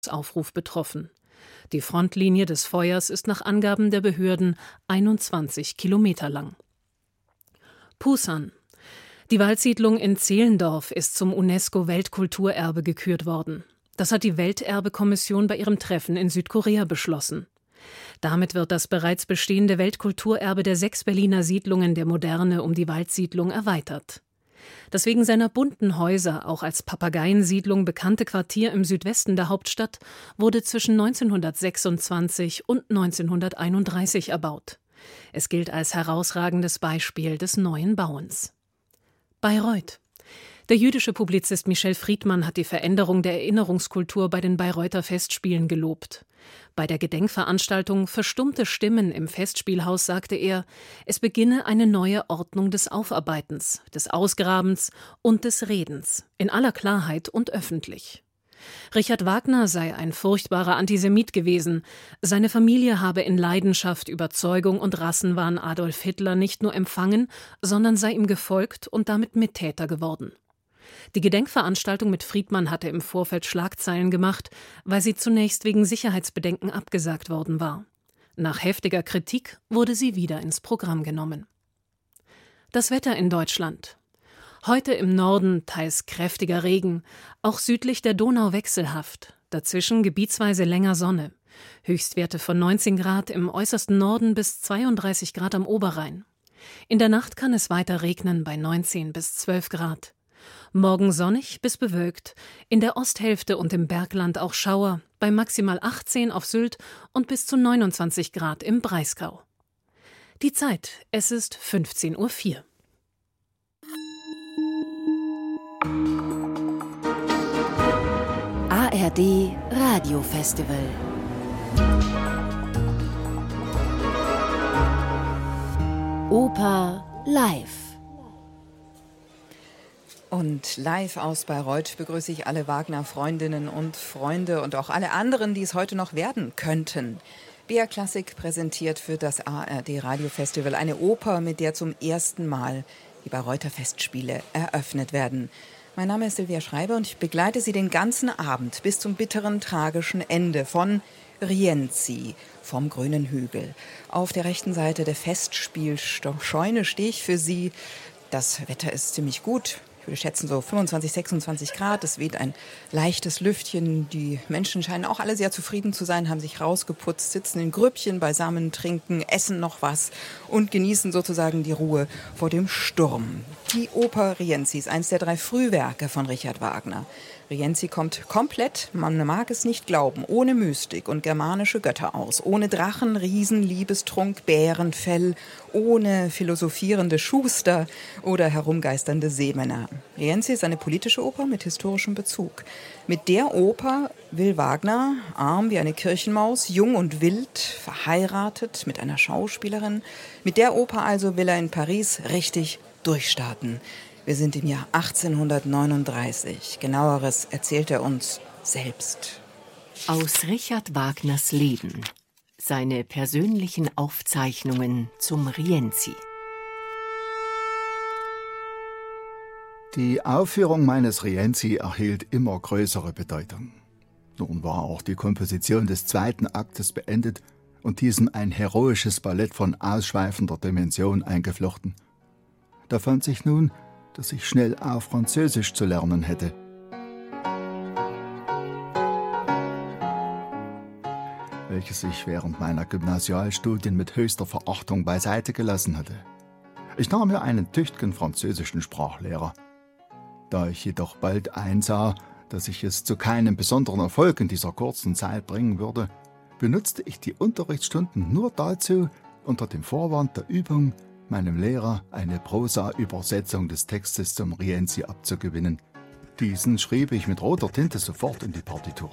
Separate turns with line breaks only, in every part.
Aufruf betroffen. Die Frontlinie des Feuers ist nach Angaben der Behörden 21 Kilometer lang. Pusan. Die Waldsiedlung in Zehlendorf ist zum UNESCO-Weltkulturerbe gekürt worden. Das hat die Welterbekommission bei ihrem Treffen in Südkorea beschlossen. Damit wird das bereits bestehende Weltkulturerbe der 6 Berliner Siedlungen der Moderne um die Waldsiedlung erweitert. Das wegen seiner bunten Häuser auch als Papageiensiedlung bekannte Quartier im Südwesten der Hauptstadt wurde zwischen 1926 und 1931 erbaut. Es gilt als herausragendes Beispiel des neuen Bauens. Bayreuth. Der jüdische Publizist Michel Friedmann hat die Veränderung der Erinnerungskultur bei den Bayreuther Festspielen gelobt. Bei der Gedenkveranstaltung Verstummte Stimmen im Festspielhaus sagte er, es beginne eine neue Ordnung des Aufarbeitens, des Ausgrabens und des Redens, in aller Klarheit und öffentlich. Richard Wagner sei ein furchtbarer Antisemit gewesen. Seine Familie habe in Leidenschaft, Überzeugung und Rassenwahn Adolf Hitler nicht nur empfangen, sondern sei ihm gefolgt und damit Mittäter geworden. Die Gedenkveranstaltung mit Friedmann hatte im Vorfeld Schlagzeilen gemacht, weil sie zunächst wegen Sicherheitsbedenken abgesagt worden war. Nach heftiger Kritik wurde sie wieder ins Programm genommen. Das Wetter in Deutschland. Heute im Norden teils kräftiger Regen, auch südlich der Donau wechselhaft, dazwischen gebietsweise länger Sonne. Höchstwerte von 19 Grad im äußersten Norden bis 32 Grad am Oberrhein. In der Nacht kann es weiter regnen bei 19 bis 12 Grad. Morgen sonnig bis bewölkt, in der Osthälfte und im Bergland auch Schauer, bei maximal 18 auf Sylt und bis zu 29 Grad im Breisgau. Die Zeit, es ist 15:04 Uhr.
ARD Radiofestival. Oper live.
Und live aus Bayreuth begrüße ich alle Wagner-Freundinnen und Freunde und auch alle anderen, die es heute noch werden könnten. BR Klassik präsentiert für das ARD Radiofestival eine Oper, mit der zum ersten Mal die Bayreuther Festspiele eröffnet werden. Mein Name ist Silvia Schreiber und ich begleite Sie den ganzen Abend bis zum bitteren, tragischen Ende von Rienzi vom Grünen Hügel. Auf der rechten Seite der Festspielscheune stehe ich für Sie. Das Wetter ist ziemlich gut. Ich würde schätzen so 25, 26 Grad. Es weht ein leichtes Lüftchen. Die Menschen scheinen auch alle sehr zufrieden zu sein, haben sich rausgeputzt, sitzen in Grüppchen beisammen, trinken, essen noch was und genießen sozusagen die Ruhe vor dem Sturm. Die Oper Rienzi ist eines der 3 Frühwerke von Richard Wagner. Rienzi kommt komplett, man mag es nicht glauben, ohne Mystik und germanische Götter aus, ohne Drachen, Riesen, Liebestrunk, Bärenfell, ohne philosophierende Schuster oder herumgeisternde Seemänner. Rienzi ist eine politische Oper mit historischem Bezug. Mit der Oper will Wagner, arm wie eine Kirchenmaus, jung und wild, verheiratet mit einer Schauspielerin, mit der Oper also will er in Paris richtig durchstarten. Wir sind im Jahr 1839. Genaueres erzählt er uns selbst.
Aus Richard Wagners Leben. Seine persönlichen Aufzeichnungen zum Rienzi.
Die Aufführung meines Rienzi erhielt immer größere Bedeutung. Nun war auch die Komposition des 2. Aktes beendet und diesem ein heroisches Ballett von ausschweifender Dimension eingeflochten. Da fand sich nun, dass ich schnell auch Französisch zu lernen hätte. Welches ich während meiner Gymnasialstudien mit höchster Verachtung beiseite gelassen hatte. Ich nahm mir einen tüchtigen französischen Sprachlehrer. Da ich jedoch bald einsah, dass ich es zu keinem besonderen Erfolg in dieser kurzen Zeit bringen würde, benutzte ich die Unterrichtsstunden nur dazu, unter dem Vorwand der Übung meinem Lehrer eine Prosa-Übersetzung des Textes zum Rienzi abzugewinnen. Diesen schrieb ich mit roter Tinte sofort in die Partitur.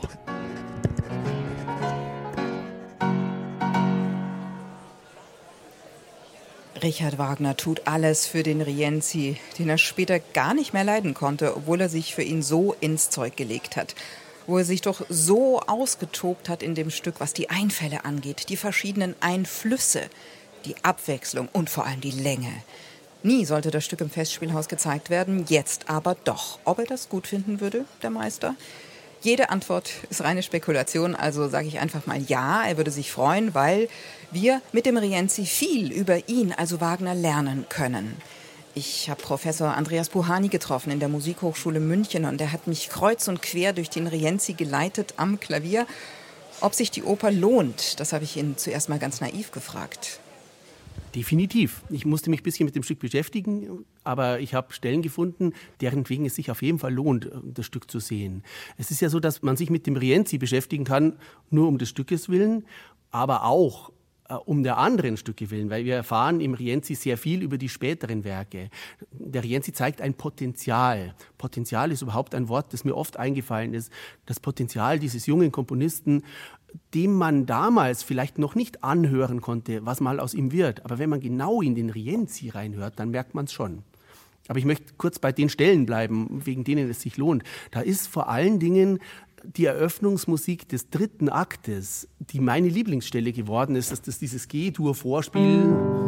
Richard Wagner tut alles für den Rienzi, den er später gar nicht mehr leiden konnte, obwohl er sich für ihn so ins Zeug gelegt hat. Wo er sich doch so ausgetobt hat in dem Stück, was die Einfälle angeht, die verschiedenen Einflüsse, die Abwechslung und vor allem die Länge. Nie sollte das Stück im Festspielhaus gezeigt werden, jetzt aber doch. Ob er das gut finden würde, der Meister? Jede Antwort ist reine Spekulation, also sage ich einfach mal ja, er würde sich freuen, weil wir mit dem Rienzi viel über ihn, also Wagner, lernen können. Ich habe Professor Andreas Puhani getroffen in der Musikhochschule München und er hat mich kreuz und quer durch den Rienzi geleitet am Klavier. Ob sich die Oper lohnt, das habe ich ihn zuerst mal ganz naiv gefragt.
Definitiv. Ich musste mich ein bisschen mit dem Stück beschäftigen, aber ich habe Stellen gefunden, deren wegen es sich auf jeden Fall lohnt, das Stück zu sehen. Es ist ja so, dass man sich mit dem Rienzi beschäftigen kann, nur um des Stückes willen, aber auch um der anderen Stücke willen, weil wir erfahren im Rienzi sehr viel über die späteren Werke. Der Rienzi zeigt ein Potenzial. Potenzial ist überhaupt ein Wort, das mir oft eingefallen ist. Das Potenzial dieses jungen Komponisten, dem man damals vielleicht noch nicht anhören konnte, was mal aus ihm wird. Aber wenn man genau in den Rienzi reinhört, dann merkt man es schon. Aber ich möchte kurz bei den Stellen bleiben, wegen denen es sich lohnt. Da ist vor allen Dingen die Eröffnungsmusik des 3. Aktes, die meine Lieblingsstelle geworden ist, dass das dieses G-Dur-Vorspiel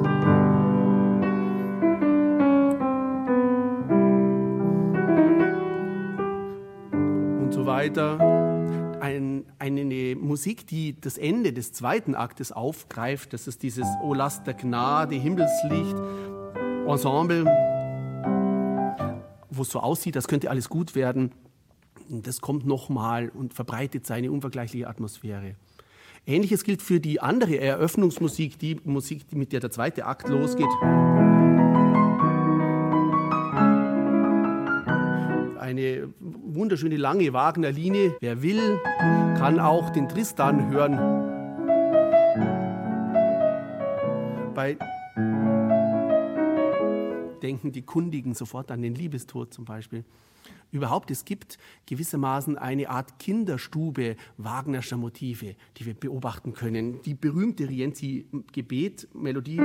und so weiter. Eine Musik, die das Ende des 2. Aktes aufgreift, das ist dieses O Last der Gnade, Himmelslicht, Ensemble, wo es so aussieht, das könnte alles gut werden. Das kommt nochmal und verbreitet seine unvergleichliche Atmosphäre. Ähnliches gilt für die andere Eröffnungsmusik, die Musik, mit der der 2. Akt losgeht. Eine wunderschöne lange Wagner-Linie. Wer will, kann auch den Tristan hören. Bei denken die Kundigen sofort an den Liebestod zum Beispiel. Überhaupt, es gibt gewissermaßen eine Art Kinderstube Wagnerscher Motive, die wir beobachten können. Die berühmte Rienzi-Gebet-Melodie.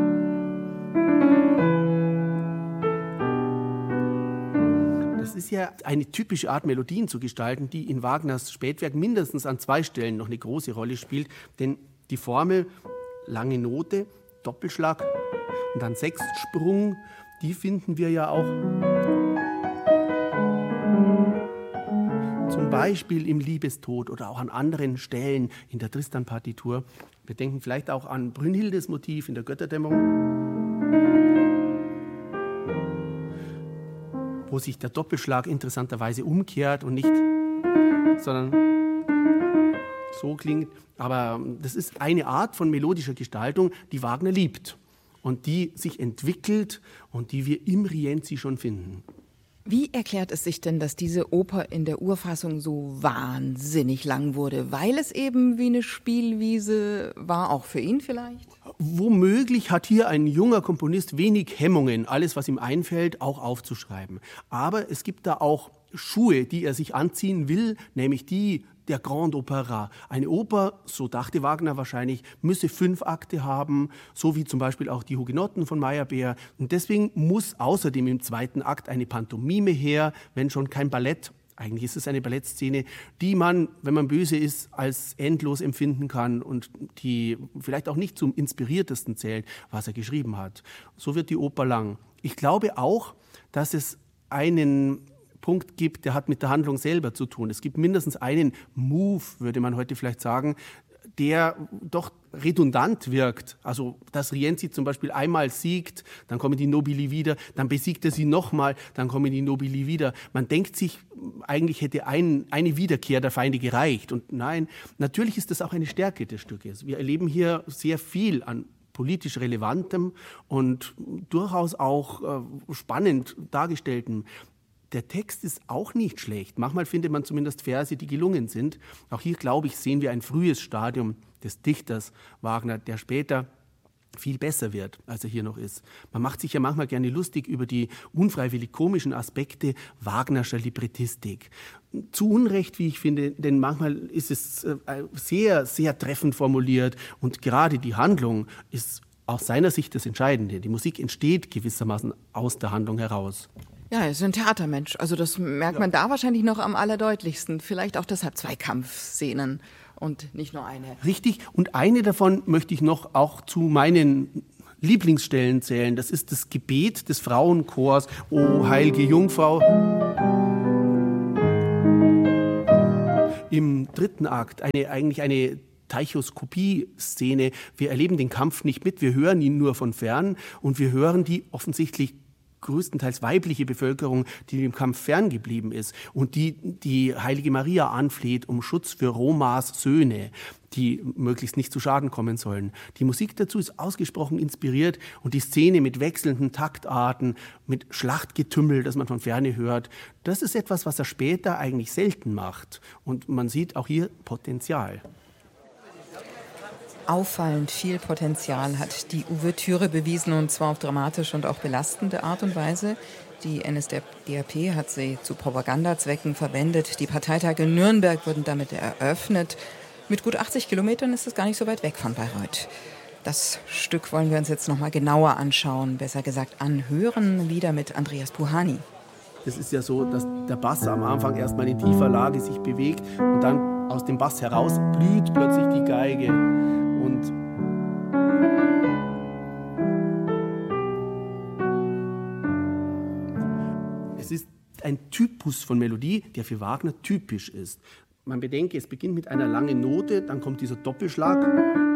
Das ist ja eine typische Art, Melodien zu gestalten, die in Wagners Spätwerk mindestens an 2 Stellen noch eine große Rolle spielt. Denn die Formel lange Note, Doppelschlag und dann Sechstsprung, die finden wir ja auch zum Beispiel im Liebestod oder auch an anderen Stellen in der Tristan-Partitur. Wir denken vielleicht auch an Brünnhildes Motiv in der Götterdämmerung, wo sich der Doppelschlag interessanterweise umkehrt und nicht, sondern so klingt. Aber das ist eine Art von melodischer Gestaltung, die Wagner liebt und die sich entwickelt und die wir im Rienzi schon finden.
Wie erklärt es sich denn, dass diese Oper in der Urfassung so wahnsinnig lang wurde? Weil es eben wie eine Spielwiese war, auch für ihn vielleicht?
Womöglich hat hier ein junger Komponist wenig Hemmungen, alles, was ihm einfällt, auch aufzuschreiben. Aber es gibt da auch Schuhe, die er sich anziehen will, nämlich die der Grand Opera. Eine Oper, so dachte Wagner wahrscheinlich, müsse 5 Akte haben, so wie zum Beispiel auch die Hugenotten von Meyerbeer. Und deswegen muss außerdem im 2. Akt eine Pantomime her, wenn schon kein Ballett. Eigentlich ist es eine Ballettszene, die man, wenn man böse ist, als endlos empfinden kann und die vielleicht auch nicht zum inspiriertesten zählt, was er geschrieben hat. So wird die Oper lang. Ich glaube auch, dass es einen Punkt gibt, der hat mit der Handlung selber zu tun. Es gibt mindestens einen Move, würde man heute vielleicht sagen, der doch redundant wirkt. Also, dass Rienzi zum Beispiel einmal siegt, dann kommen die Nobili wieder, dann besiegt er sie nochmal, dann kommen die Nobili wieder. Man denkt sich, eigentlich hätte eine Wiederkehr der Feinde gereicht. Und nein, natürlich ist das auch eine Stärke des Stückes. Wir erleben hier sehr viel an politisch Relevantem und durchaus auch spannend dargestelltem. Der Text ist auch nicht schlecht. Manchmal findet man zumindest Verse, die gelungen sind. Auch hier, glaube ich, sehen wir ein frühes Stadium des Dichters Wagner, der später viel besser wird, als er hier noch ist. Man macht sich ja manchmal gerne lustig über die unfreiwillig komischen Aspekte Wagnerscher Librettistik. Zu Unrecht, wie ich finde, denn manchmal ist es sehr, sehr treffend formuliert und gerade die Handlung ist aus seiner Sicht das Entscheidende. Die Musik entsteht gewissermaßen aus der Handlung heraus.
Ja, er ist ein Theatermensch. Also das merkt man da wahrscheinlich noch am allerdeutlichsten. Vielleicht auch deshalb 2 Kampfszenen und nicht nur eine.
Richtig. Und eine davon möchte ich noch auch zu meinen Lieblingsstellen zählen. Das ist das Gebet des Frauenchors, O heilige Jungfrau. im dritten Akt eigentlich eine Teichoskopie-Szene. Wir erleben den Kampf nicht mit, wir hören ihn nur von fern und wir hören die offensichtlich größtenteils weibliche Bevölkerung, die dem Kampf ferngeblieben ist und die Heilige Maria anfleht um Schutz für Romas Söhne, die möglichst nicht zu Schaden kommen sollen. Die Musik dazu ist ausgesprochen inspiriert und die Szene mit wechselnden Taktarten, mit Schlachtgetümmel, das man von Ferne hört, das ist etwas, was er später eigentlich selten macht. Und man sieht auch hier Potenzial.
Auffallend viel Potenzial hat die Ouvertüre bewiesen, und zwar auf dramatische und auch belastende Art und Weise. Die NSDAP hat sie zu Propagandazwecken verwendet. Die Parteitage in Nürnberg wurden damit eröffnet. Mit gut 80 Kilometern ist es gar nicht so weit weg von Bayreuth. Das Stück wollen wir uns jetzt noch mal genauer anschauen, besser gesagt anhören, wieder mit Andreas Puhani.
Es ist ja so, dass der Bass am Anfang erstmal in tiefer Lage sich bewegt und dann aus dem Bass heraus blüht plötzlich die Geige. Und es ist ein Typus von Melodie, der für Wagner typisch ist. Man bedenke, es beginnt mit einer langen Note, dann kommt dieser Doppelschlag.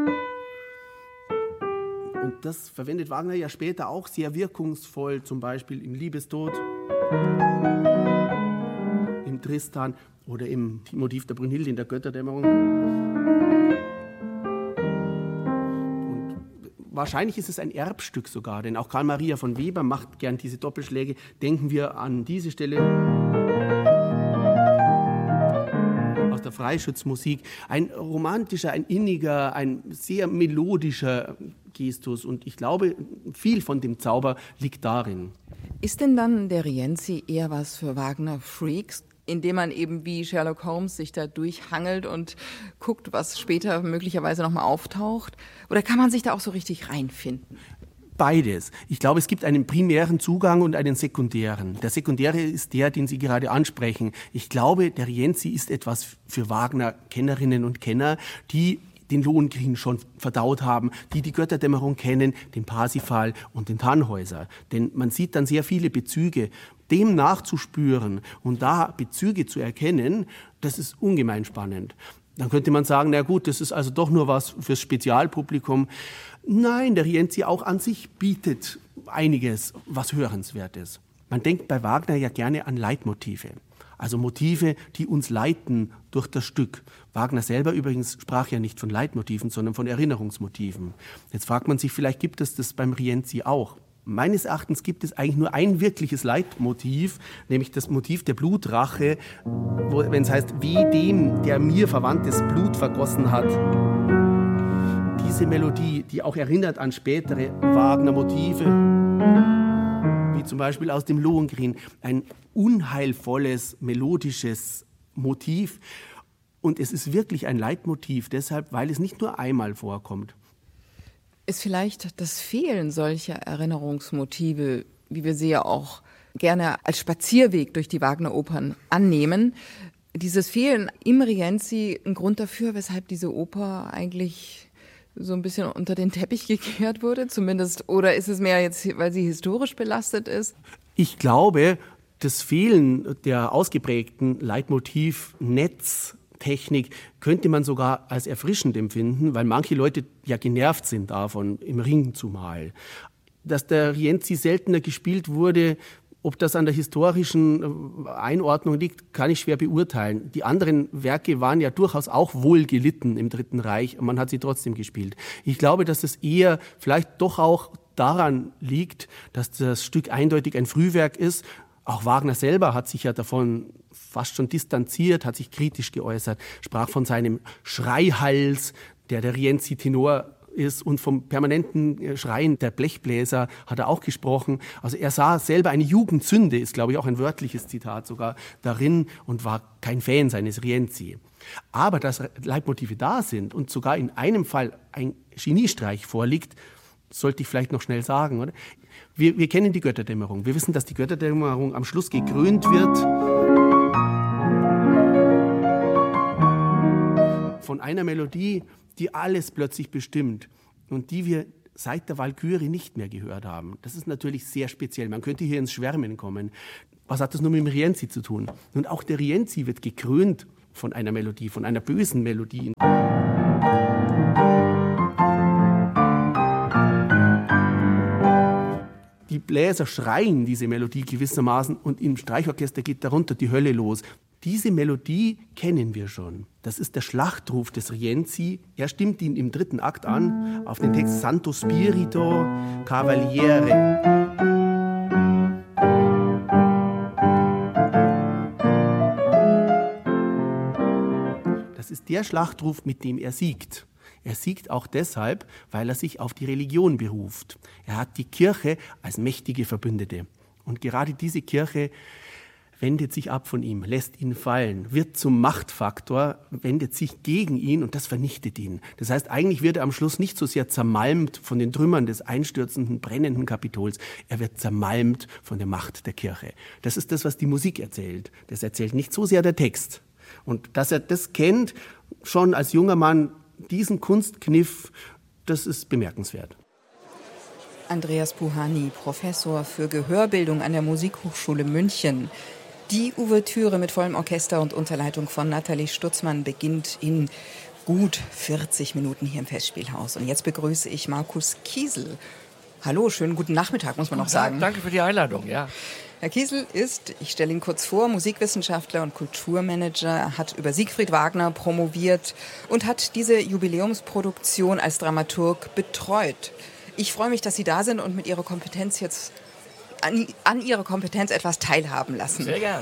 Und das verwendet Wagner ja später auch sehr wirkungsvoll, zum Beispiel im Liebestod, im Tristan oder im Motiv der Brünnhilde in der Götterdämmerung. Und wahrscheinlich ist es ein Erbstück sogar, denn auch Karl Maria von Weber macht gern diese Doppelschläge. Denken wir an diese Stelle aus der Freischützmusik. Ein romantischer, ein inniger, ein sehr melodischer Gestus. Und ich glaube, viel von dem Zauber liegt darin.
Ist denn dann der Rienzi eher was für Wagner-Freaks, indem man eben wie Sherlock Holmes sich da durchhangelt und guckt, was später möglicherweise nochmal auftaucht? Oder kann man sich da auch so richtig reinfinden?
Beides. Ich glaube, es gibt einen primären Zugang und einen sekundären. Der sekundäre ist der, den Sie gerade ansprechen. Ich glaube, der Rienzi ist etwas für Wagner-Kennerinnen und Kenner, die den Lohengrin schon verdaut haben, die die Götterdämmerung kennen, den Parsifal und den Tannhäuser. Denn man sieht dann sehr viele Bezüge. Dem nachzuspüren und da Bezüge zu erkennen, das ist ungemein spannend. Dann könnte man sagen, na gut, das ist also doch nur was fürs Spezialpublikum. Nein, der Rienzi auch an sich bietet einiges, was Hörenswertes. Man denkt bei Wagner ja gerne an Leitmotive. Also Motive, die uns leiten durch das Stück. Wagner selber übrigens sprach ja nicht von Leitmotiven, sondern von Erinnerungsmotiven. Jetzt fragt man sich, vielleicht gibt es das beim Rienzi auch. Meines Erachtens gibt es eigentlich nur ein wirkliches Leitmotiv, nämlich das Motiv der Blutrache, wenn es heißt, wie dem, der mir verwandtes Blut vergossen hat. Diese Melodie, die auch erinnert an spätere Wagner-Motive, wie zum Beispiel aus dem Lohengrin, ein unheilvolles, melodisches Motiv. Und es ist wirklich ein Leitmotiv, deshalb, weil es nicht nur einmal vorkommt.
Ist vielleicht das Fehlen solcher Erinnerungsmotive, wie wir sie ja auch gerne als Spazierweg durch die Wagner-Opern annehmen, dieses Fehlen im Rienzi ein Grund dafür, weshalb diese Oper eigentlich so ein bisschen unter den Teppich gekehrt wurde, zumindest, oder ist es mehr jetzt, weil sie historisch belastet ist?
Ich glaube, das Fehlen der ausgeprägten Leitmotiv-Netztechnik könnte man sogar als erfrischend empfinden, weil manche Leute ja genervt sind davon, im Ring zumal. Dass der Rienzi seltener gespielt wurde, ob das an der historischen Einordnung liegt, kann ich schwer beurteilen. Die anderen Werke waren ja durchaus auch wohl gelitten im Dritten Reich und man hat sie trotzdem gespielt. Ich glaube, dass es eher vielleicht doch auch daran liegt, dass das Stück eindeutig ein Frühwerk ist. Auch Wagner selber hat sich ja davon fast schon distanziert, hat sich kritisch geäußert, sprach von seinem Schreihals, der Rienzi-Tenor ist, und vom permanenten Schreien der Blechbläser hat er auch gesprochen. Also er sah selber eine Jugendsünde, ist glaube ich auch ein wörtliches Zitat sogar, darin und war kein Fan seines Rienzi. Aber dass Leitmotive da sind und sogar in einem Fall ein Geniestreich vorliegt, sollte ich vielleicht noch schnell sagen, oder? Wir kennen die Götterdämmerung. Wir wissen, dass die Götterdämmerung am Schluss gekrönt wird von einer Melodie, die alles plötzlich bestimmt und die wir seit der Walküre nicht mehr gehört haben. Das ist natürlich sehr speziell. Man könnte hier ins Schwärmen kommen. Was hat das nun mit dem Rienzi zu tun? Und auch der Rienzi wird gekrönt von einer Melodie, von einer bösen Melodie. Die Bläser schreien diese Melodie gewissermaßen und im Streichorchester geht darunter die Hölle los. Diese Melodie kennen wir schon. Das ist der Schlachtruf des Rienzi. Er stimmt ihn im 3. Akt an auf den Text Santo Spirito Cavaliere. Das ist der Schlachtruf, mit dem er siegt. Er siegt auch deshalb, weil er sich auf die Religion beruft. Er hat die Kirche als mächtige Verbündete. Und gerade diese Kirche wendet sich ab von ihm, lässt ihn fallen, wird zum Machtfaktor, wendet sich gegen ihn und das vernichtet ihn. Das heißt, eigentlich wird er am Schluss nicht so sehr zermalmt von den Trümmern des einstürzenden, brennenden Kapitols. Er wird zermalmt von der Macht der Kirche. Das ist das, was die Musik erzählt. Das erzählt nicht so sehr der Text. Und dass er das kennt, schon als junger Mann, diesen Kunstkniff, das ist bemerkenswert.
Andreas Puhani, Professor für Gehörbildung an der Musikhochschule München. Die Ouvertüre mit vollem Orchester und Unterleitung von Nathalie Stutzmann beginnt in gut 40 Minuten hier im Festspielhaus. Und jetzt begrüße ich Markus Kiesel. Hallo, schönen guten Nachmittag, muss man noch sagen.
Danke für die Einladung, ja.
Herr Kiesel ist, ich stelle ihn kurz vor, Musikwissenschaftler und Kulturmanager, hat über Siegfried Wagner promoviert und hat diese Jubiläumsproduktion als Dramaturg betreut. Ich freue mich, dass Sie da sind und mit Ihrer Kompetenz jetzt an Ihrer Kompetenz etwas teilhaben lassen.
Sehr gern.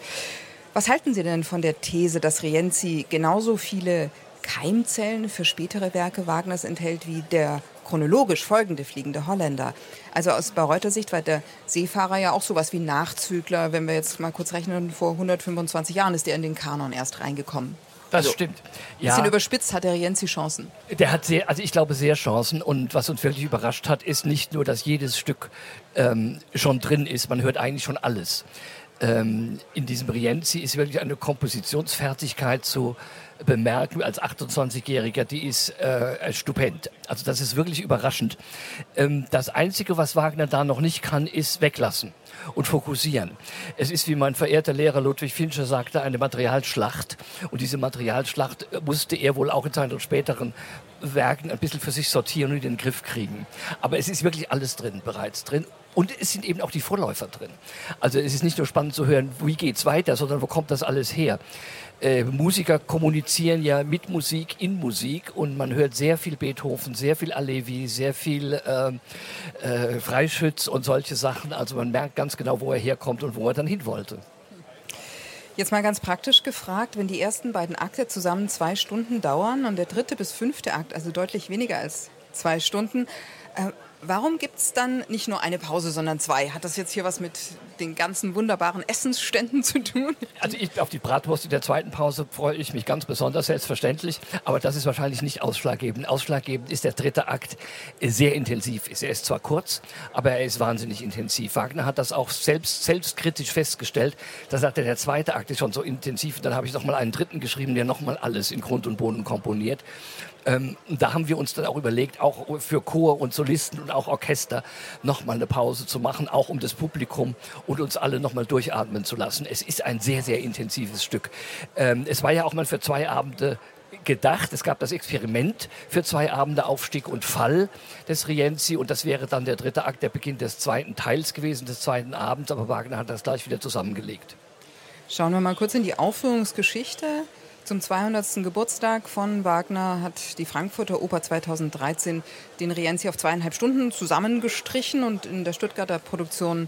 Was halten Sie denn von der These, dass Rienzi genauso viele Keimzellen für spätere Werke Wagners enthält wie der chronologisch folgende Fliegende Holländer? Also aus Bayreuther Sicht war der Seefahrer ja auch sowas wie Nachzügler. Wenn wir jetzt mal kurz rechnen, vor 125 Jahren ist er in den Kanon erst reingekommen.
Das stimmt.
Ein bisschen überspitzt hat der Rienzi Chancen.
Der hat ich glaube, sehr Chancen. Und was uns wirklich überrascht hat, ist nicht nur, dass jedes Stück schon drin ist. Man hört eigentlich schon alles. In diesem Rienzi ist wirklich eine Kompositionsfertigkeit zu bemerken als 28-Jähriger, die ist stupend. Also das ist wirklich überraschend. Das Einzige, was Wagner da noch nicht kann, ist weglassen und fokussieren. Es ist, wie mein verehrter Lehrer Ludwig Fincher sagte, eine Materialschlacht. Und diese Materialschlacht musste er wohl auch in seinen späteren Werken ein bisschen für sich sortieren und in den Griff kriegen. Aber es ist wirklich alles bereits drin. Und es sind eben auch die Vorläufer drin. Also es ist nicht nur spannend zu hören, wie geht's weiter, sondern wo kommt das alles her? Musiker kommunizieren ja mit Musik in Musik und man hört sehr viel Beethoven, sehr viel Alevi, sehr viel Freischütz und solche Sachen. Also man merkt ganz genau, wo er herkommt und wo er dann hin wollte.
Jetzt mal ganz praktisch gefragt, wenn die ersten beiden Akte zusammen 2 Stunden dauern und der 3. bis 5. Akt, also deutlich weniger als 2 Stunden, warum gibt es dann nicht nur eine Pause, sondern 2? Hat das jetzt hier was mit den ganzen wunderbaren Essensständen zu tun? Also
auf die Bratwurst in der 2. Pause freue ich mich ganz besonders, selbstverständlich. Aber das ist wahrscheinlich nicht ausschlaggebend. Ausschlaggebend ist der 3. Akt sehr intensiv ist. Er ist zwar kurz, aber er ist wahnsinnig intensiv. Wagner hat das auch selbstkritisch festgestellt. Da sagt er, der 2. Akt ist schon so intensiv. Und dann habe ich noch mal einen 3. geschrieben, der noch mal alles in Grund und Boden komponiert. Da haben wir uns dann auch überlegt, auch für Chor und Solisten und auch Orchester nochmal eine Pause zu machen, auch um das Publikum und uns alle nochmal durchatmen zu lassen. Es ist ein sehr, sehr intensives Stück. Es war ja auch mal für 2 Abende gedacht. Es gab das Experiment für 2 Abende Aufstieg und Fall des Rienzi und das wäre dann der 3. Akt, der Beginn des 2. Teils gewesen, des 2. Abends, aber Wagner hat das gleich wieder zusammengelegt.
Schauen wir mal kurz in die Aufführungsgeschichte. Zum 200. Geburtstag von Wagner hat die Frankfurter Oper 2013 den Rienzi auf 2,5 Stunden zusammengestrichen und in der Stuttgarter Produktion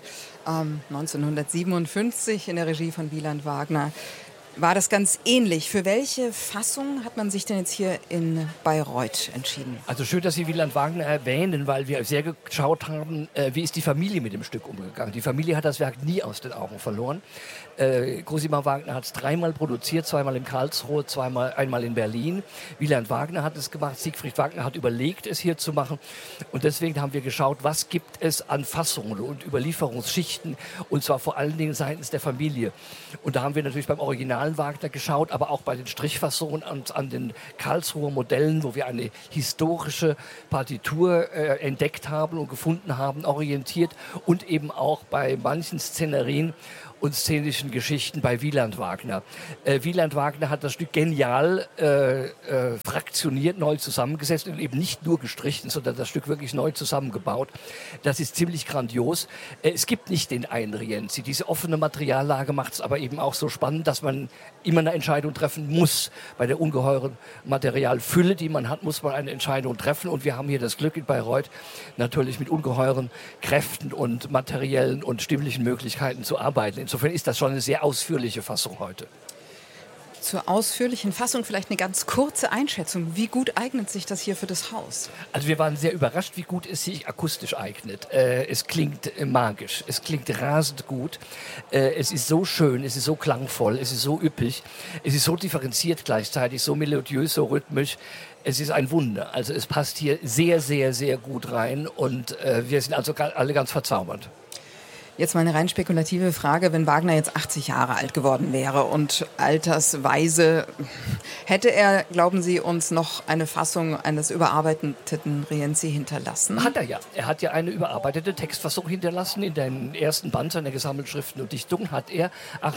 1957 in der Regie von Wieland Wagner war das ganz ähnlich. Für welche Fassung hat man sich denn jetzt hier in Bayreuth entschieden?
Also schön, dass Sie Wieland Wagner erwähnen, weil wir sehr geschaut haben, wie ist die Familie mit dem Stück umgegangen. Die Familie hat das Werk nie aus den Augen verloren. Cosima Wagner hat es 3-mal produziert, 2-mal in Karlsruhe, einmal in Berlin. Wieland Wagner hat es gemacht, Siegfried Wagner hat überlegt, es hier zu machen. Und deswegen haben wir geschaut, was gibt es an Fassungen und Überlieferungsschichten, und zwar vor allen Dingen seitens der Familie. Und da haben wir natürlich beim originalen Wagner geschaut, aber auch bei den Strichfassungen und an den Karlsruher Modellen, wo wir eine historische Partitur entdeckt haben und gefunden haben, orientiert, und eben auch bei manchen Szenerien, und szenischen Geschichten bei Wieland Wagner. Wieland Wagner hat das Stück genial fraktioniert, neu zusammengesetzt und eben nicht nur gestrichen, sondern das Stück wirklich neu zusammengebaut. Das ist ziemlich grandios. Es gibt nicht den einen Rienzi. Diese offene Materiallage macht es aber eben auch so spannend, dass man immer eine Entscheidung treffen muss. Bei der ungeheuren Materialfülle, die man hat, muss man eine Entscheidung treffen. Und wir haben hier das Glück in Bayreuth, natürlich mit ungeheuren Kräften und materiellen und stimmlichen Möglichkeiten zu arbeiten. Insofern ist das schon eine sehr ausführliche Fassung heute.
Zur ausführlichen Fassung vielleicht eine ganz kurze Einschätzung. Wie gut eignet sich das hier für das Haus?
Also wir waren sehr überrascht, wie gut es sich akustisch eignet. Es klingt magisch, es klingt rasend gut. Es ist so schön, es ist so klangvoll, es ist so üppig, es ist so differenziert gleichzeitig, so melodiös, so rhythmisch. Es ist ein Wunder. Also es passt hier sehr, sehr, sehr gut rein und wir sind also alle ganz verzaubert.
Jetzt mal eine rein spekulative Frage, wenn Wagner jetzt 80 Jahre alt geworden wäre und altersweise, hätte er, glauben Sie, uns noch eine Fassung eines überarbeiteten Rienzi hinterlassen?
Hat er ja. Er hat ja eine überarbeitete Textfassung hinterlassen. In den ersten Band seiner gesammelten Schriften und Dichtungen hat er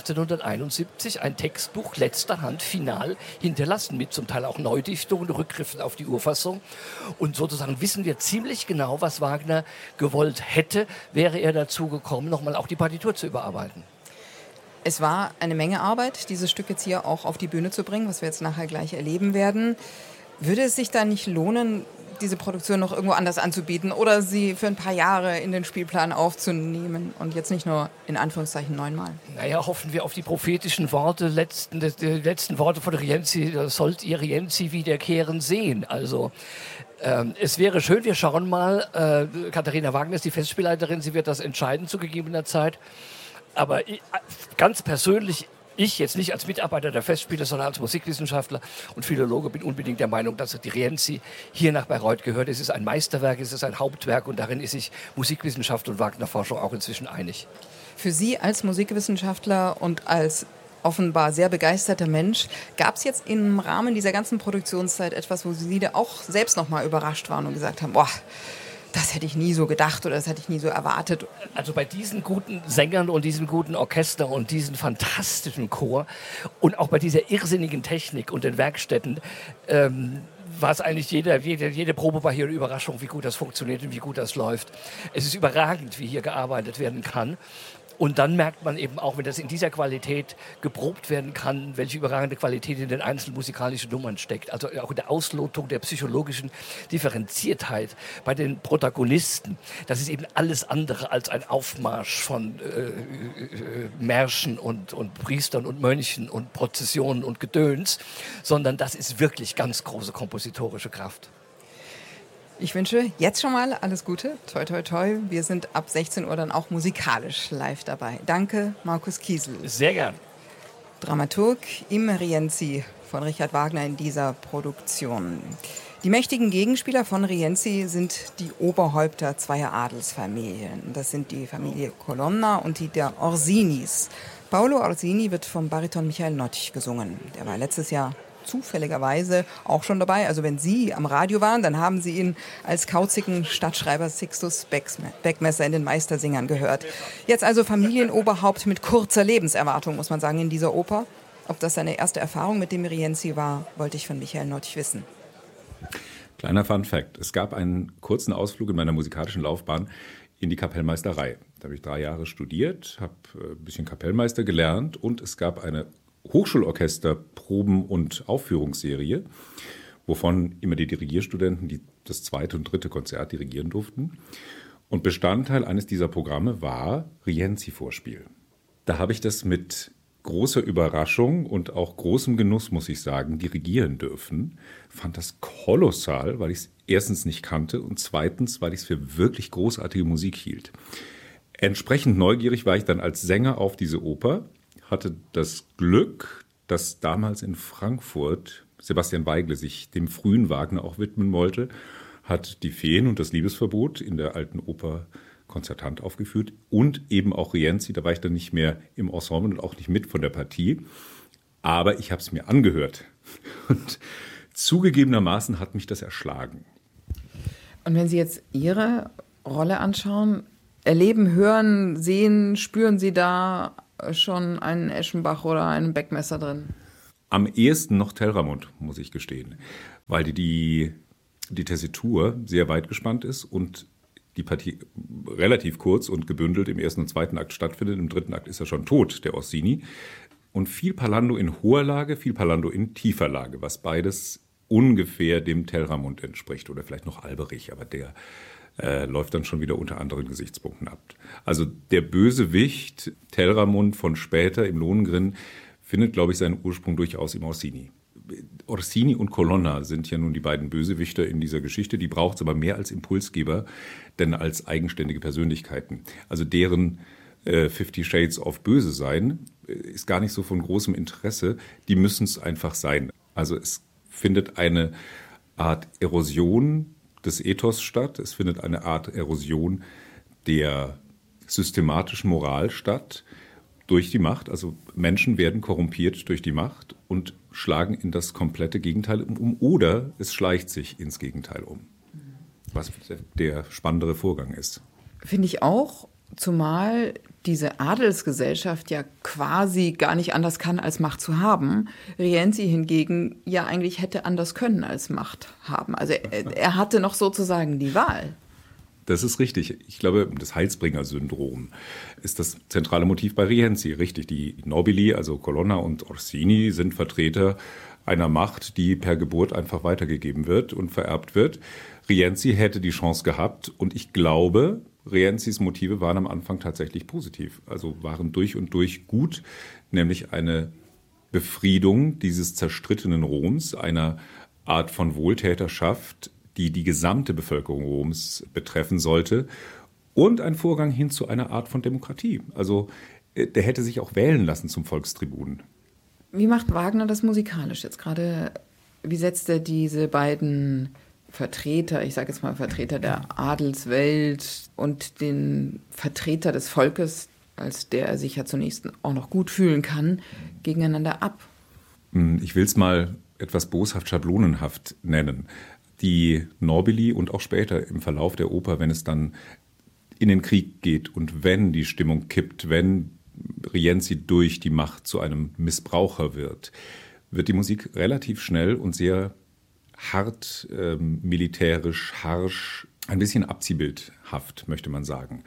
1871 ein Textbuch letzter Hand final hinterlassen, mit zum Teil auch Neudichtungen, Rückgriffen auf die Urfassung. Und sozusagen wissen wir ziemlich genau, was Wagner gewollt hätte, wäre er dazu gekommen, nochmal auch die Partitur zu überarbeiten.
Es war eine Menge Arbeit, dieses Stück jetzt hier auch auf die Bühne zu bringen, was wir jetzt nachher gleich erleben werden. Würde es sich da nicht lohnen, diese Produktion noch irgendwo anders anzubieten oder sie für ein paar Jahre in den Spielplan aufzunehmen und jetzt nicht nur in Anführungszeichen 9-mal?
Naja, hoffen wir auf die prophetischen Worte, die letzten Worte von Rienzi, sollt ihr Rienzi wiederkehren sehen. Also es wäre schön, wir schauen mal, Katharina Wagner ist die Festspielleiterin, sie wird das entscheiden zu gegebener Zeit. Aber ganz persönlich, ich jetzt nicht als Mitarbeiter der Festspiele, sondern als Musikwissenschaftler und Philologe bin unbedingt der Meinung, dass die Rienzi hier nach Bayreuth gehört. Es ist ein Meisterwerk, es ist ein Hauptwerk und darin ist sich Musikwissenschaft und Wagner-Forschung auch inzwischen einig.
Für Sie als Musikwissenschaftler und als offenbar sehr begeisterter Mensch, gab es jetzt im Rahmen dieser ganzen Produktionszeit etwas, wo Sie da auch selbst noch mal überrascht waren und gesagt haben, boah, das hätte ich nie so gedacht oder das hätte ich nie so erwartet?
Also bei diesen guten Sängern und diesem guten Orchester und diesem fantastischen Chor und auch bei dieser irrsinnigen Technik und den Werkstätten war es eigentlich jede Probe war hier eine Überraschung, wie gut das funktioniert und wie gut das läuft. Es ist überragend, wie hier gearbeitet werden kann. Und dann merkt man eben auch, wenn das in dieser Qualität geprobt werden kann, welche überragende Qualität in den einzelnen musikalischen Nummern steckt. Also auch in der Auslotung der psychologischen Differenziertheit bei den Protagonisten. Das ist eben alles andere als ein Aufmarsch von Märschen und Priestern und Mönchen und Prozessionen und Gedöns, sondern das ist wirklich ganz große kompositorische Kraft.
Ich wünsche jetzt schon mal alles Gute. Toi, toi, toi. Wir sind ab 16 Uhr dann auch musikalisch live dabei. Danke, Markus Kiesel.
Sehr gern.
Dramaturg im Rienzi von Richard Wagner in dieser Produktion. Die mächtigen Gegenspieler von Rienzi sind die Oberhäupter zweier Adelsfamilien. Das sind die Familie Colonna und die der Orsinis. Paolo Orsini wird vom Bariton Michael Nottich gesungen. Der war letztes Jahr zufälligerweise auch schon dabei. Also wenn Sie am Radio waren, dann haben Sie ihn als kauzigen Stadtschreiber Sixtus Beckmesser in den Meistersingern gehört. Jetzt also Familienoberhaupt mit kurzer Lebenserwartung, muss man sagen, in dieser Oper. Ob das seine erste Erfahrung mit dem Rienzi war, wollte ich von Michael Nottich wissen.
Kleiner Fun-Fact. Es gab einen kurzen Ausflug in meiner musikalischen Laufbahn in die Kapellmeisterei. Da habe ich 3 Jahre studiert, habe ein bisschen Kapellmeister gelernt und es gab eine Hochschulorchester-Proben- und Aufführungsserie, wovon immer die Dirigierstudenten das 2. und 3. Konzert dirigieren durften. Und Bestandteil eines dieser Programme war Rienzi-Vorspiel. Da habe ich das mit großer Überraschung und auch großem Genuss, muss ich sagen, dirigieren dürfen. Fand das kolossal, weil ich es erstens nicht kannte und zweitens, weil ich es für wirklich großartige Musik hielt. Entsprechend neugierig war ich dann als Sänger auf diese Oper, hatte das Glück, dass damals in Frankfurt Sebastian Weigle sich dem frühen Wagner auch widmen wollte, hat die Feen und das Liebesverbot in der Alten Oper konzertant aufgeführt und eben auch Rienzi, da war ich dann nicht mehr im Ensemble und auch nicht mit von der Partie, aber ich habe es mir angehört und zugegebenermaßen hat mich das erschlagen.
Und wenn Sie jetzt Ihre Rolle anschauen, erleben, hören, sehen, spüren Sie da schon einen Eschenbach oder einen Beckmesser drin?
Am ehesten noch Telramund, muss ich gestehen, weil die Tessitur sehr weit gespannt ist und die Partie relativ kurz und gebündelt im ersten und zweiten Akt stattfindet. Im dritten Akt ist er schon tot, der Orsini. Und viel Parlando in hoher Lage, viel Parlando in tiefer Lage, was beides ungefähr dem Telramund entspricht oder vielleicht noch Alberich, aber der läuft dann schon wieder unter anderen Gesichtspunkten ab. Also der Bösewicht Telramund von später im Lohengrin findet, glaube ich, seinen Ursprung durchaus im Orsini. Orsini und Colonna sind ja nun die beiden Bösewichter in dieser Geschichte, die braucht es aber mehr als Impulsgeber, denn als eigenständige Persönlichkeiten. Also deren 50 Shades of Böse sein ist gar nicht so von großem Interesse, die müssen es einfach sein. Also es findet eine Art Erosion des Ethos statt, es findet eine Art Erosion der systematischen Moral statt durch die Macht. Also Menschen werden korrumpiert durch die Macht und schlagen in das komplette Gegenteil um oder es schleicht sich ins Gegenteil um, was der spannendere Vorgang ist.
Finde ich auch, zumal diese Adelsgesellschaft ja quasi gar nicht anders kann, als Macht zu haben. Rienzi hingegen ja eigentlich hätte anders können als Macht haben. Also er hatte noch sozusagen die Wahl.
Das ist richtig. Ich glaube, das Heilsbringer-Syndrom ist das zentrale Motiv bei Rienzi. Richtig, die Nobili, also Colonna und Orsini, sind Vertreter einer Macht, die per Geburt einfach weitergegeben wird und vererbt wird. Rienzi hätte die Chance gehabt und ich glaube, Rienzis Motive waren am Anfang tatsächlich positiv, also waren durch und durch gut, nämlich eine Befriedung dieses zerstrittenen Roms, einer Art von Wohltäterschaft, die die gesamte Bevölkerung Roms betreffen sollte und ein Vorgang hin zu einer Art von Demokratie. Also der hätte sich auch wählen lassen zum Volkstribun.
Wie macht Wagner das musikalisch jetzt gerade? Wie setzt er diese beiden Vertreter, ich sage jetzt mal Vertreter der Adelswelt und den Vertreter des Volkes, als der er sich ja zunächst auch noch gut fühlen kann, gegeneinander ab?
Ich will es mal etwas boshaft, schablonenhaft nennen. Die Nobili und auch später im Verlauf der Oper, wenn es dann in den Krieg geht und wenn die Stimmung kippt, wenn Rienzi durch die Macht zu einem Missbraucher wird die Musik relativ schnell und sehr hart, militärisch, harsch, ein bisschen abziehbildhaft, möchte man sagen.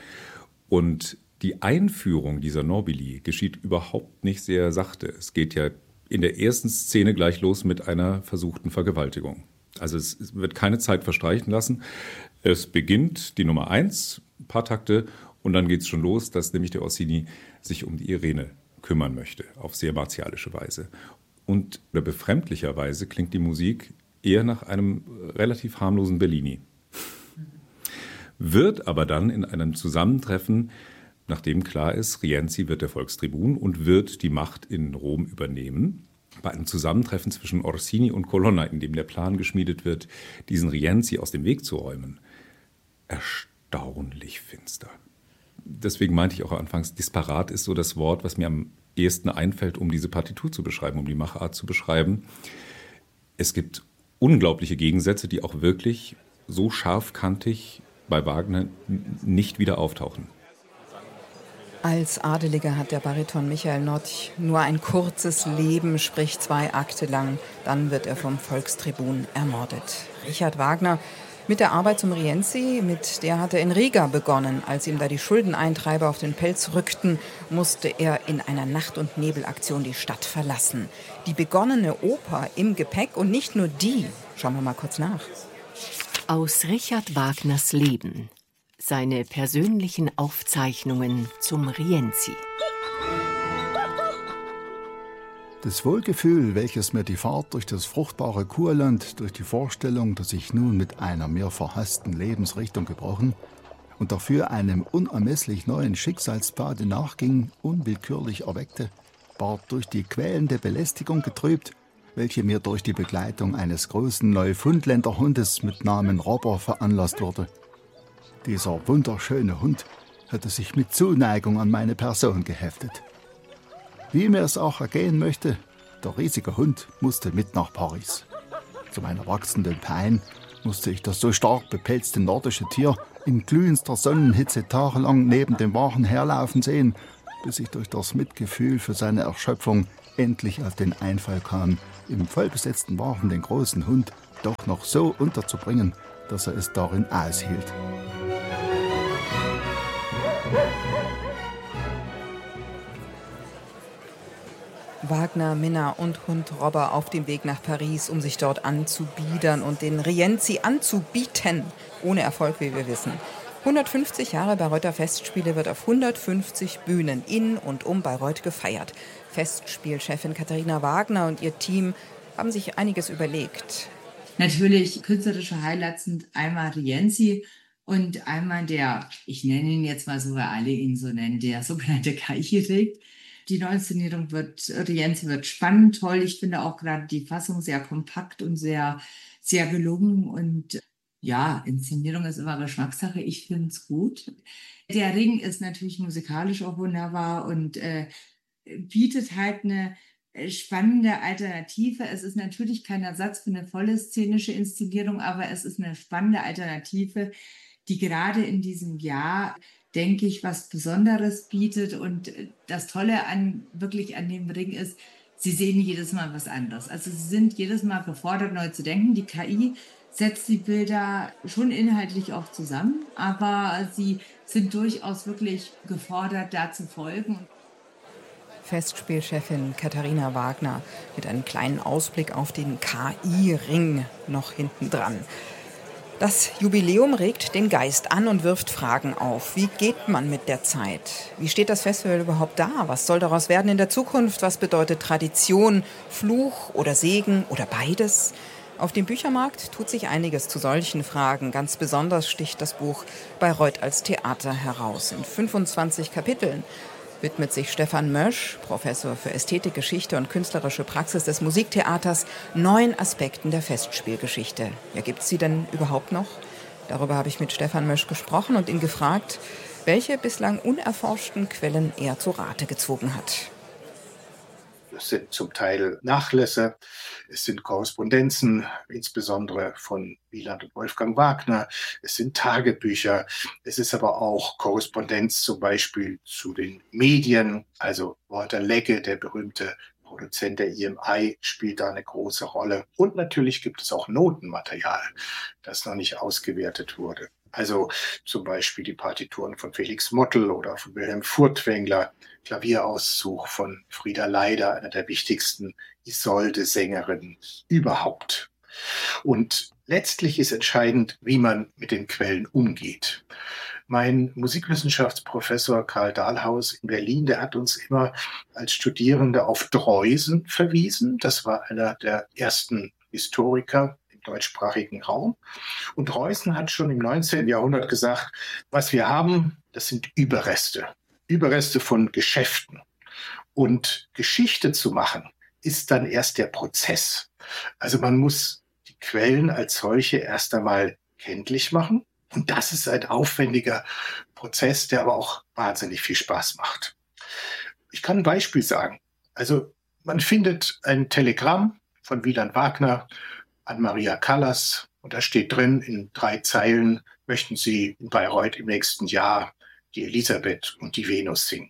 Und die Einführung dieser Nobili geschieht überhaupt nicht sehr sachte. Es geht ja in der ersten Szene gleich los mit einer versuchten Vergewaltigung. Also es wird keine Zeit verstreichen lassen. Es beginnt die Nummer 1, ein paar Takte, und dann geht es schon los, dass nämlich der Orsini sich um die Irene kümmern möchte, auf sehr martialische Weise. Und befremdlicherweise klingt die Musik eher nach einem relativ harmlosen Bellini. Wird aber dann in einem Zusammentreffen, nachdem klar ist, Rienzi wird der Volkstribun und wird die Macht in Rom übernehmen, bei einem Zusammentreffen zwischen Orsini und Colonna, in dem der Plan geschmiedet wird, diesen Rienzi aus dem Weg zu räumen, erstaunlich finster. Deswegen meinte ich auch anfangs, disparat ist so das Wort, was mir am ehesten einfällt, um diese Partitur zu beschreiben, um die Machart zu beschreiben. Es gibt unglaubliche Gegensätze, die auch wirklich so scharfkantig bei Wagner nicht wieder auftauchen.
Als Adeliger hat der Bariton Michael Notch nur ein kurzes Leben, sprich 2 Akte lang. Dann wird er vom Volkstribun ermordet. Richard Wagner mit der Arbeit zum Rienzi, mit der hat er in Riga begonnen. Als ihm da die Schuldeneintreiber auf den Pelz rückten, musste er in einer Nacht- und Nebelaktion die Stadt verlassen. Die begonnene Oper im Gepäck und nicht nur die. Schauen wir mal kurz nach.
Aus Richard Wagners Leben. Seine persönlichen Aufzeichnungen zum Rienzi.
Das Wohlgefühl, welches mir die Fahrt durch das fruchtbare Kurland, durch die Vorstellung, dass ich nun mit einer mir verhassten Lebensrichtung gebrochen und dafür einem unermesslich neuen Schicksalspfade nachging, unwillkürlich erweckte, ward durch die quälende Belästigung getrübt, welche mir durch die Begleitung eines großen Neufundländerhundes mit Namen Robber veranlasst wurde. Dieser wunderschöne Hund hatte sich mit Zuneigung an meine Person geheftet. Wie mir es auch ergehen möchte, der riesige Hund musste mit nach Paris. Zu meiner wachsenden Pein musste ich das so stark bepelzte nordische Tier in glühendster Sonnenhitze tagelang neben dem Wagen herlaufen sehen bis ich durch das Mitgefühl für seine Erschöpfung endlich auf den Einfall kam, im vollbesetzten Wagen den großen Hund doch noch so unterzubringen, dass er es darin aushielt.
Wagner, Minna und Hund Robber auf dem Weg nach Paris, um sich dort anzubiedern und den Rienzi anzubieten. Ohne Erfolg, wie wir wissen. 150 Jahre Bayreuther Festspiele wird auf 150 Bühnen in und um Bayreuth gefeiert. Festspielchefin Katharina Wagner und ihr Team haben sich einiges überlegt.
Natürlich, künstlerische Highlights sind einmal Rienzi und einmal der, ich nenne ihn jetzt mal so, weil alle ihn so nennen, der sogenannte KI-Rig. Die Neuinszenierung Rienzi wird spannend, toll. Ich finde auch gerade die Fassung sehr kompakt und sehr, sehr gelungen. Und ja, Inszenierung ist immer Geschmackssache. Ich finde es gut. Der Ring ist natürlich musikalisch auch wunderbar und bietet halt eine spannende Alternative. Es ist natürlich kein Ersatz für eine volle szenische Inszenierung, aber es ist eine spannende Alternative, die gerade in diesem Jahr, denke ich, was Besonderes bietet. Und das Tolle an dem Ring ist, sie sehen jedes Mal was anderes. Also sie sind jedes Mal gefordert, neu zu denken. Die KI setzt die Bilder schon inhaltlich auch zusammen, aber sie sind durchaus wirklich gefordert, da zu folgen.
Festspielchefin Katharina Wagner mit einem kleinen Ausblick auf den KI-Ring noch hinten dran. Das Jubiläum regt den Geist an und wirft Fragen auf. Wie geht man mit der Zeit? Wie steht das Festival überhaupt da? Was soll daraus werden in der Zukunft? Was bedeutet Tradition, Fluch oder Segen oder beides? Auf dem Büchermarkt tut sich einiges zu solchen Fragen. Ganz besonders sticht das Buch Bayreuth als Theater heraus. In 25 Kapiteln widmet sich Stefan Mösch, Professor für Ästhetik, Geschichte und künstlerische Praxis des Musiktheaters, 9 Aspekten der Festspielgeschichte. Ja, gibt es sie denn überhaupt noch? Darüber habe ich mit Stefan Mösch gesprochen und ihn gefragt, welche bislang unerforschten Quellen er zu Rate gezogen hat.
Es sind zum Teil Nachlässe, es sind Korrespondenzen, insbesondere von Wieland und Wolfgang Wagner, es sind Tagebücher, es ist aber auch Korrespondenz zum Beispiel zu den Medien, also Walter Legge, der berühmte Produzent der EMI, spielt da eine große Rolle. Und natürlich gibt es auch Notenmaterial, das noch nicht ausgewertet wurde. Also zum Beispiel die Partituren von Felix Mottl oder von Wilhelm Furtwängler, Klavierauszug von Frieda Leider, einer der wichtigsten Isolde-Sängerinnen überhaupt. Und letztlich ist entscheidend, wie man mit den Quellen umgeht. Mein Musikwissenschaftsprofessor Karl Dahlhaus in Berlin, der hat uns immer als Studierende auf Droysen verwiesen. Das war einer der ersten Historiker im deutschsprachigen Raum. Und Droysen hat schon im 19. Jahrhundert gesagt, was wir haben, das sind Überreste. Überreste von Geschäften. Und Geschichte zu machen, ist dann erst der Prozess. Also man muss die Quellen als solche erst einmal kenntlich machen. Und das ist ein aufwendiger Prozess, der aber auch wahnsinnig viel Spaß macht. Ich kann ein Beispiel sagen. Also man findet ein Telegramm von Wieland Wagner an Maria Callas und da steht drin in 3 Zeilen, möchten Sie in Bayreuth im nächsten Jahr die Elisabeth und die Venus singen.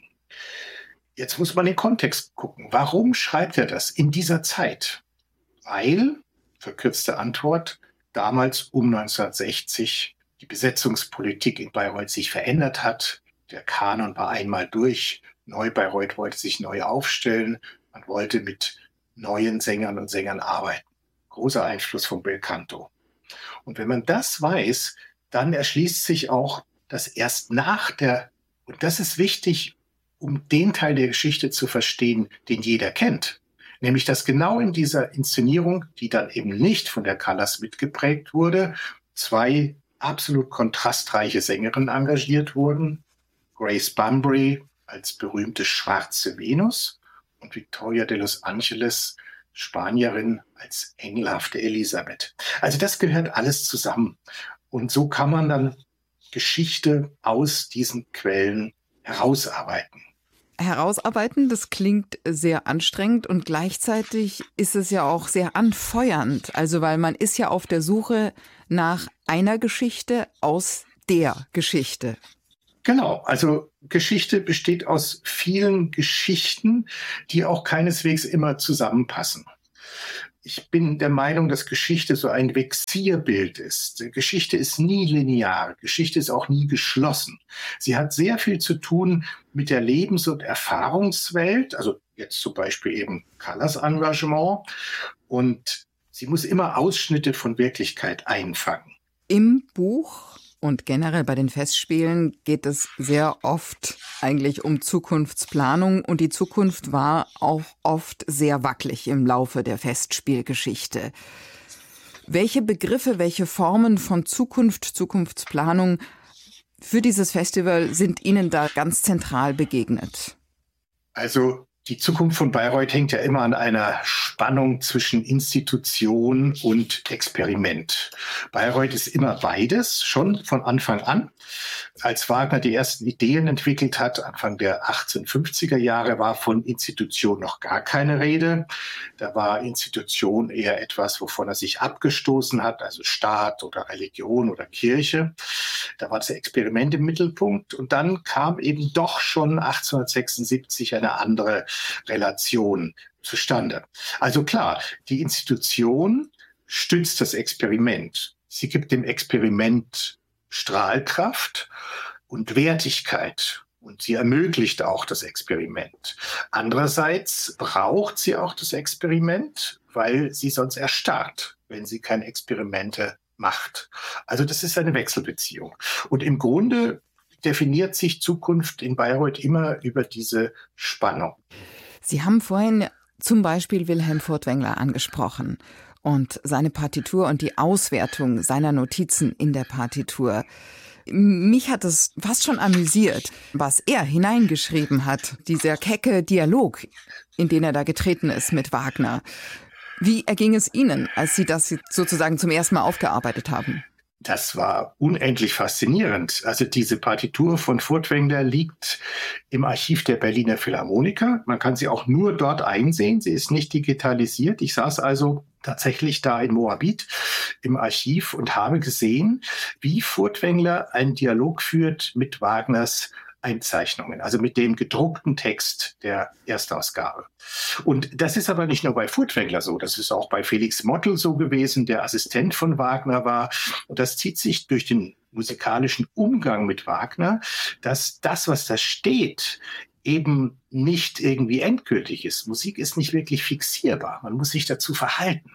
Jetzt muss man den Kontext gucken. Warum schreibt er das in dieser Zeit? Weil, verkürzte Antwort, damals um 1960 die Besetzungspolitik in Bayreuth sich verändert hat. Der Kanon war einmal durch. Neu-Bayreuth wollte sich neu aufstellen. Man wollte mit neuen Sängern und Sängern arbeiten. Großer Einfluss von Belcanto. Und wenn man das weiß, dann erschließt sich auch, dass erst nach und das ist wichtig, um den Teil der Geschichte zu verstehen, den jeder kennt. Nämlich, dass genau in dieser Inszenierung, die dann eben nicht von der Callas mitgeprägt wurde, 2 absolut kontrastreiche Sängerinnen engagiert wurden. Grace Bunbury als berühmte schwarze Venus und Victoria de los Angeles, Spanierin, als engelhafte Elisabeth. Also das gehört alles zusammen. Und so kann man dann Geschichte aus diesen Quellen herausarbeiten.
Herausarbeiten, das klingt sehr anstrengend und gleichzeitig ist es ja auch sehr anfeuernd. Also weil man ist ja auf der Suche nach einer Geschichte aus der Geschichte.
Genau, also Geschichte besteht aus vielen Geschichten, die auch keineswegs immer zusammenpassen. Ich bin der Meinung, dass Geschichte so ein Vexierbild ist. Geschichte ist nie linear. Geschichte ist auch nie geschlossen. Sie hat sehr viel zu tun mit der Lebens- und Erfahrungswelt, also jetzt zum Beispiel eben Callas Engagement. Und sie muss immer Ausschnitte von Wirklichkeit einfangen.
Im Buch und generell bei den Festspielen geht es sehr oft eigentlich um Zukunftsplanung. Und die Zukunft war auch oft sehr wackelig im Laufe der Festspielgeschichte. Welche Begriffe, welche Formen von Zukunft, Zukunftsplanung für dieses Festival sind Ihnen da ganz zentral begegnet?
Also die Zukunft von Bayreuth hängt ja immer an einer Spannung zwischen Institution und Experiment. Bayreuth ist immer beides, schon von Anfang an. Als Wagner die ersten Ideen entwickelt hat, Anfang der 1850er Jahre, war von Institution noch gar keine Rede. Da war Institution eher etwas, wovon er sich abgestoßen hat, also Staat oder Religion oder Kirche. Da war das Experiment im Mittelpunkt. Und dann kam eben doch schon 1876 eine andere Relation zustande. Also klar, die Institution stützt das Experiment. Sie gibt dem Experiment Strahlkraft und Wertigkeit. Und sie ermöglicht auch das Experiment. Andererseits braucht sie auch das Experiment, weil sie sonst erstarrt, wenn sie keine Experimente macht. Also das ist eine Wechselbeziehung. Und im Grunde definiert sich Zukunft in Bayreuth immer über diese Spannung.
Sie haben vorhin zum Beispiel Wilhelm Furtwängler angesprochen und seine Partitur und die Auswertung seiner Notizen in der Partitur. Mich hat es fast schon amüsiert, was er hineingeschrieben hat, dieser kecke Dialog, in den er da getreten ist mit Wagner. Wie erging es Ihnen, als Sie das sozusagen zum ersten Mal aufgearbeitet haben?
Das war unendlich faszinierend. Also diese Partitur von Furtwängler liegt im Archiv der Berliner Philharmoniker. Man kann sie auch nur dort einsehen. Sie ist nicht digitalisiert. Ich saß also tatsächlich da in Moabit im Archiv und habe gesehen, wie Furtwängler einen Dialog führt mit Wagners Einzeichnungen, also mit dem gedruckten Text der Erstausgabe. Und das ist aber nicht nur bei Furtwängler so, das ist auch bei Felix Mottl so gewesen, der Assistent von Wagner war. Und das zieht sich durch den musikalischen Umgang mit Wagner, dass das, was da steht, eben nicht irgendwie endgültig ist. Musik ist nicht wirklich fixierbar. Man muss sich dazu verhalten.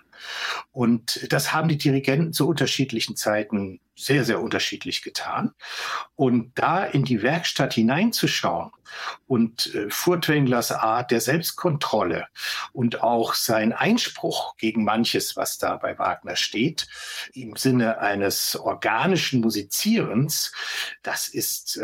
Und das haben die Dirigenten zu unterschiedlichen Zeiten sehr, sehr unterschiedlich getan. Und da in die Werkstatt hineinzuschauen und Furtwänglers Art der Selbstkontrolle und auch sein Einspruch gegen manches, was da bei Wagner steht, im Sinne eines organischen Musizierens, das ist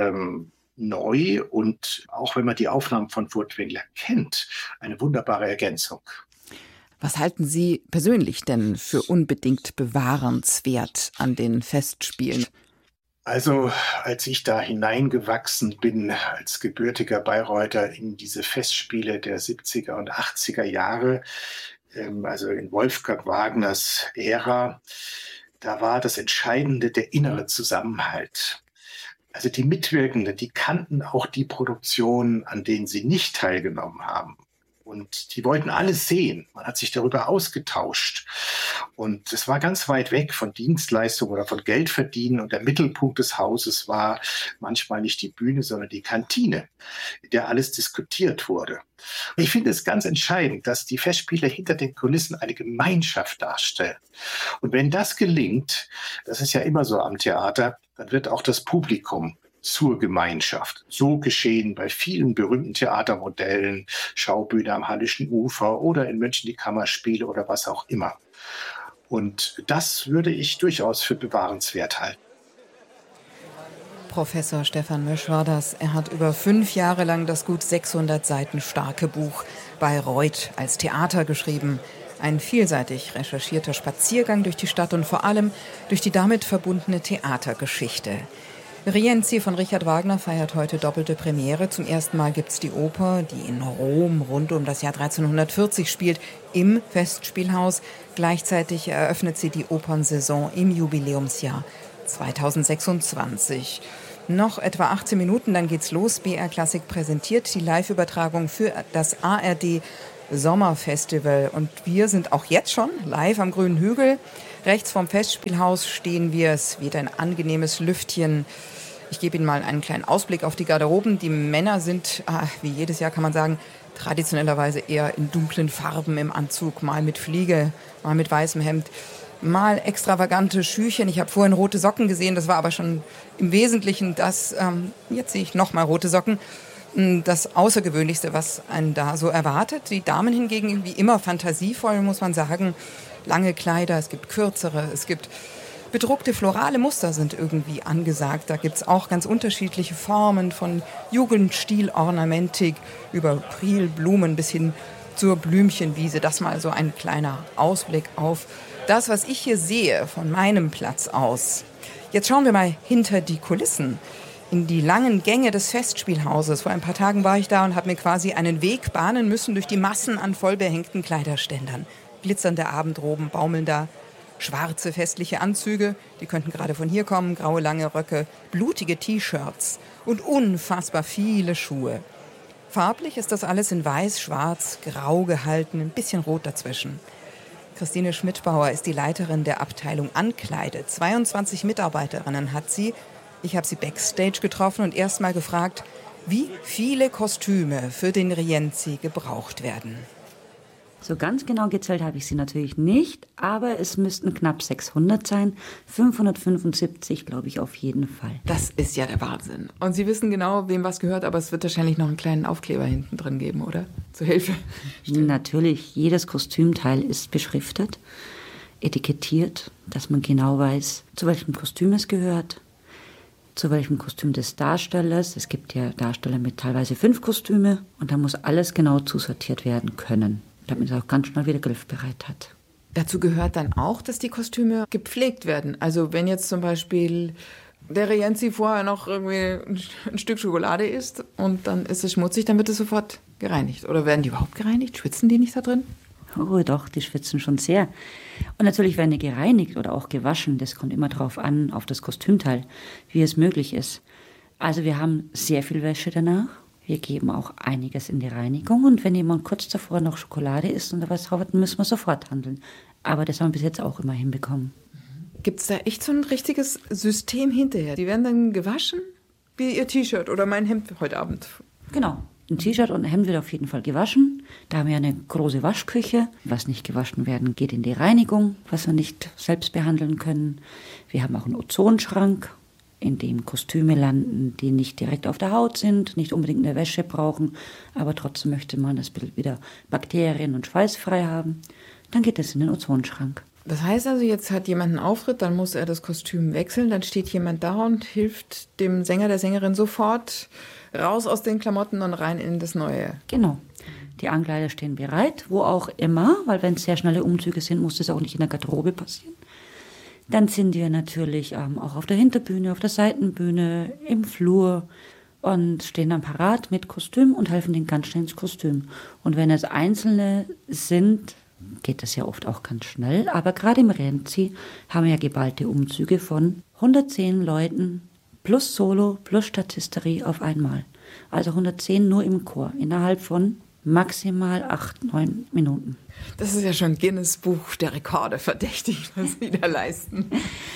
neu und auch wenn man die Aufnahmen von Furtwängler kennt, eine wunderbare Ergänzung.
Was halten Sie persönlich denn für unbedingt bewahrenswert an den Festspielen?
Also, als ich da hineingewachsen bin, als gebürtiger Bayreuther in diese Festspiele der 70er und 80er Jahre, also in Wolfgang Wagners Ära, da war das Entscheidende der innere Zusammenhalt. Also die Mitwirkenden, die kannten auch die Produktionen, an denen sie nicht teilgenommen haben. Und die wollten alles sehen. Man hat sich darüber ausgetauscht. Und es war ganz weit weg von Dienstleistungen oder von Geldverdienen. Und der Mittelpunkt des Hauses war manchmal nicht die Bühne, sondern die Kantine, in der alles diskutiert wurde. Ich finde es ganz entscheidend, dass die Festspiele hinter den Kulissen eine Gemeinschaft darstellen. Und wenn das gelingt, das ist ja immer so am Theater, dann wird auch das Publikum zur Gemeinschaft. So geschehen bei vielen berühmten Theatermodellen, Schaubühne am Hallischen Ufer oder in München die Kammerspiele oder was auch immer. Und das würde ich durchaus für bewahrenswert halten.
Professor Stefan Mösch war das. Er hat über 5 Jahre lang das gut 600 Seiten starke Buch Bayreuth als Theater geschrieben. Ein vielseitig recherchierter Spaziergang durch die Stadt und vor allem durch die damit verbundene Theatergeschichte. Rienzi von Richard Wagner feiert heute doppelte Premiere. Zum ersten Mal gibt es die Oper, die in Rom rund um das Jahr 1340 spielt, im Festspielhaus. Gleichzeitig eröffnet sie die Opernsaison im Jubiläumsjahr 2026. Noch etwa 18 Minuten, dann geht's los. BR Klassik präsentiert die Live-Übertragung für das ARD Sommerfestival. Und wir sind auch jetzt schon live am Grünen Hügel. Rechts vom Festspielhaus stehen wir. Es weht ein angenehmes Lüftchen. Ich gebe Ihnen mal einen kleinen Ausblick auf die Garderoben. Die Männer sind, wie jedes Jahr kann man sagen, traditionellerweise eher in dunklen Farben im Anzug. Mal mit Fliege, mal mit weißem Hemd. Mal extravagante Schüchen. Ich habe vorhin rote Socken gesehen, das war aber schon im Wesentlichen das, jetzt sehe ich nochmal rote Socken, das Außergewöhnlichste, was einen da so erwartet. Die Damen hingegen irgendwie immer fantasievoll, muss man sagen. Lange Kleider, es gibt kürzere, es gibt bedruckte florale Muster sind irgendwie angesagt. Da gibt es auch ganz unterschiedliche Formen von Jugendstil-Ornamentik über Prilblumen bis hin zur Blümchenwiese. Das mal so ein kleiner Ausblick auf das, was ich hier sehe, von meinem Platz aus. Jetzt schauen wir mal hinter die Kulissen, in die langen Gänge des Festspielhauses. Vor ein paar Tagen war ich da und habe mir quasi einen Weg bahnen müssen durch die Massen an vollbehängten Kleiderständern. Glitzernde Abendroben baumeln da, schwarze festliche Anzüge, die könnten gerade von hier kommen, graue lange Röcke, blutige T-Shirts und unfassbar viele Schuhe. Farblich ist das alles in weiß, schwarz, grau gehalten, ein bisschen rot dazwischen. Christine Schmidbauer ist die Leiterin der Abteilung Ankleide. 22 Mitarbeiterinnen hat sie. Ich habe sie backstage getroffen und erst mal gefragt, wie viele Kostüme für den Rienzi gebraucht werden.
So ganz genau gezählt habe ich sie natürlich nicht, aber es müssten knapp 600 sein. 575, glaube ich, auf jeden Fall.
Das ist ja der Wahnsinn. Und Sie wissen genau, wem was gehört, aber es wird wahrscheinlich noch einen kleinen Aufkleber hinten drin geben, oder? Zur Hilfe.
Natürlich, jedes Kostümteil ist beschriftet, etikettiert, dass man genau weiß, zu welchem Kostüm es gehört, zu welchem Kostüm des Darstellers. Es gibt ja Darsteller mit teilweise 5 Kostüme und da muss alles genau zusortiert werden können, damit es auch ganz schnell wieder griffbereit hat.
Dazu gehört dann auch, dass die Kostüme gepflegt werden. Also wenn jetzt zum Beispiel der Rienzi vorher noch irgendwie ein Stück Schokolade isst und dann ist es schmutzig, dann wird es sofort gereinigt. Oder werden die überhaupt gereinigt? Schwitzen die nicht da drin?
Oh doch, die schwitzen schon sehr. Und natürlich werden die gereinigt oder auch gewaschen. Das kommt immer drauf an, auf das Kostümteil, wie es möglich ist. Also wir haben sehr viel Wäsche danach. Wir geben auch einiges in die Reinigung. Und wenn jemand kurz davor noch Schokolade isst und was drauf hat, dann müssen wir sofort handeln. Aber das haben wir bis jetzt auch immer hinbekommen.
Gibt es da echt so ein richtiges System hinterher? Die werden dann gewaschen? Wie Ihr T-Shirt oder mein Hemd heute Abend?
Genau. Ein T-Shirt und ein Hemd wird auf jeden Fall gewaschen. Da haben wir eine große Waschküche. Was nicht gewaschen werden, geht in die Reinigung, was wir nicht selbst behandeln können. Wir haben auch einen Ozonschrank, in dem Kostüme landen, die nicht direkt auf der Haut sind, nicht unbedingt eine Wäsche brauchen, aber trotzdem möchte man das Bild wieder bakterien- und schweißfrei haben. Dann geht es in den Ozonschrank.
Das heißt also, jetzt hat jemand einen Auftritt, dann muss er das Kostüm wechseln, dann steht jemand da und hilft dem Sänger, der Sängerin sofort raus aus den Klamotten und rein in das Neue.
Genau. Die Ankleider stehen bereit, wo auch immer, weil wenn es sehr schnelle Umzüge sind, muss das auch nicht in der Garderobe passieren. Dann sind wir natürlich auch auf der Hinterbühne, auf der Seitenbühne, im Flur und stehen dann parat mit Kostüm und helfen denen ganz schnell ins Kostüm. Und wenn es Einzelne sind, geht das ja oft auch ganz schnell. Aber gerade im Rienzi haben wir ja geballte Umzüge von 110 Leuten plus Solo plus Statisterie auf einmal. Also 110 nur im Chor innerhalb von maximal 8-9 Minuten.
Das ist ja schon Guinness-Buch der Rekorde verdächtig, was Sie da leisten.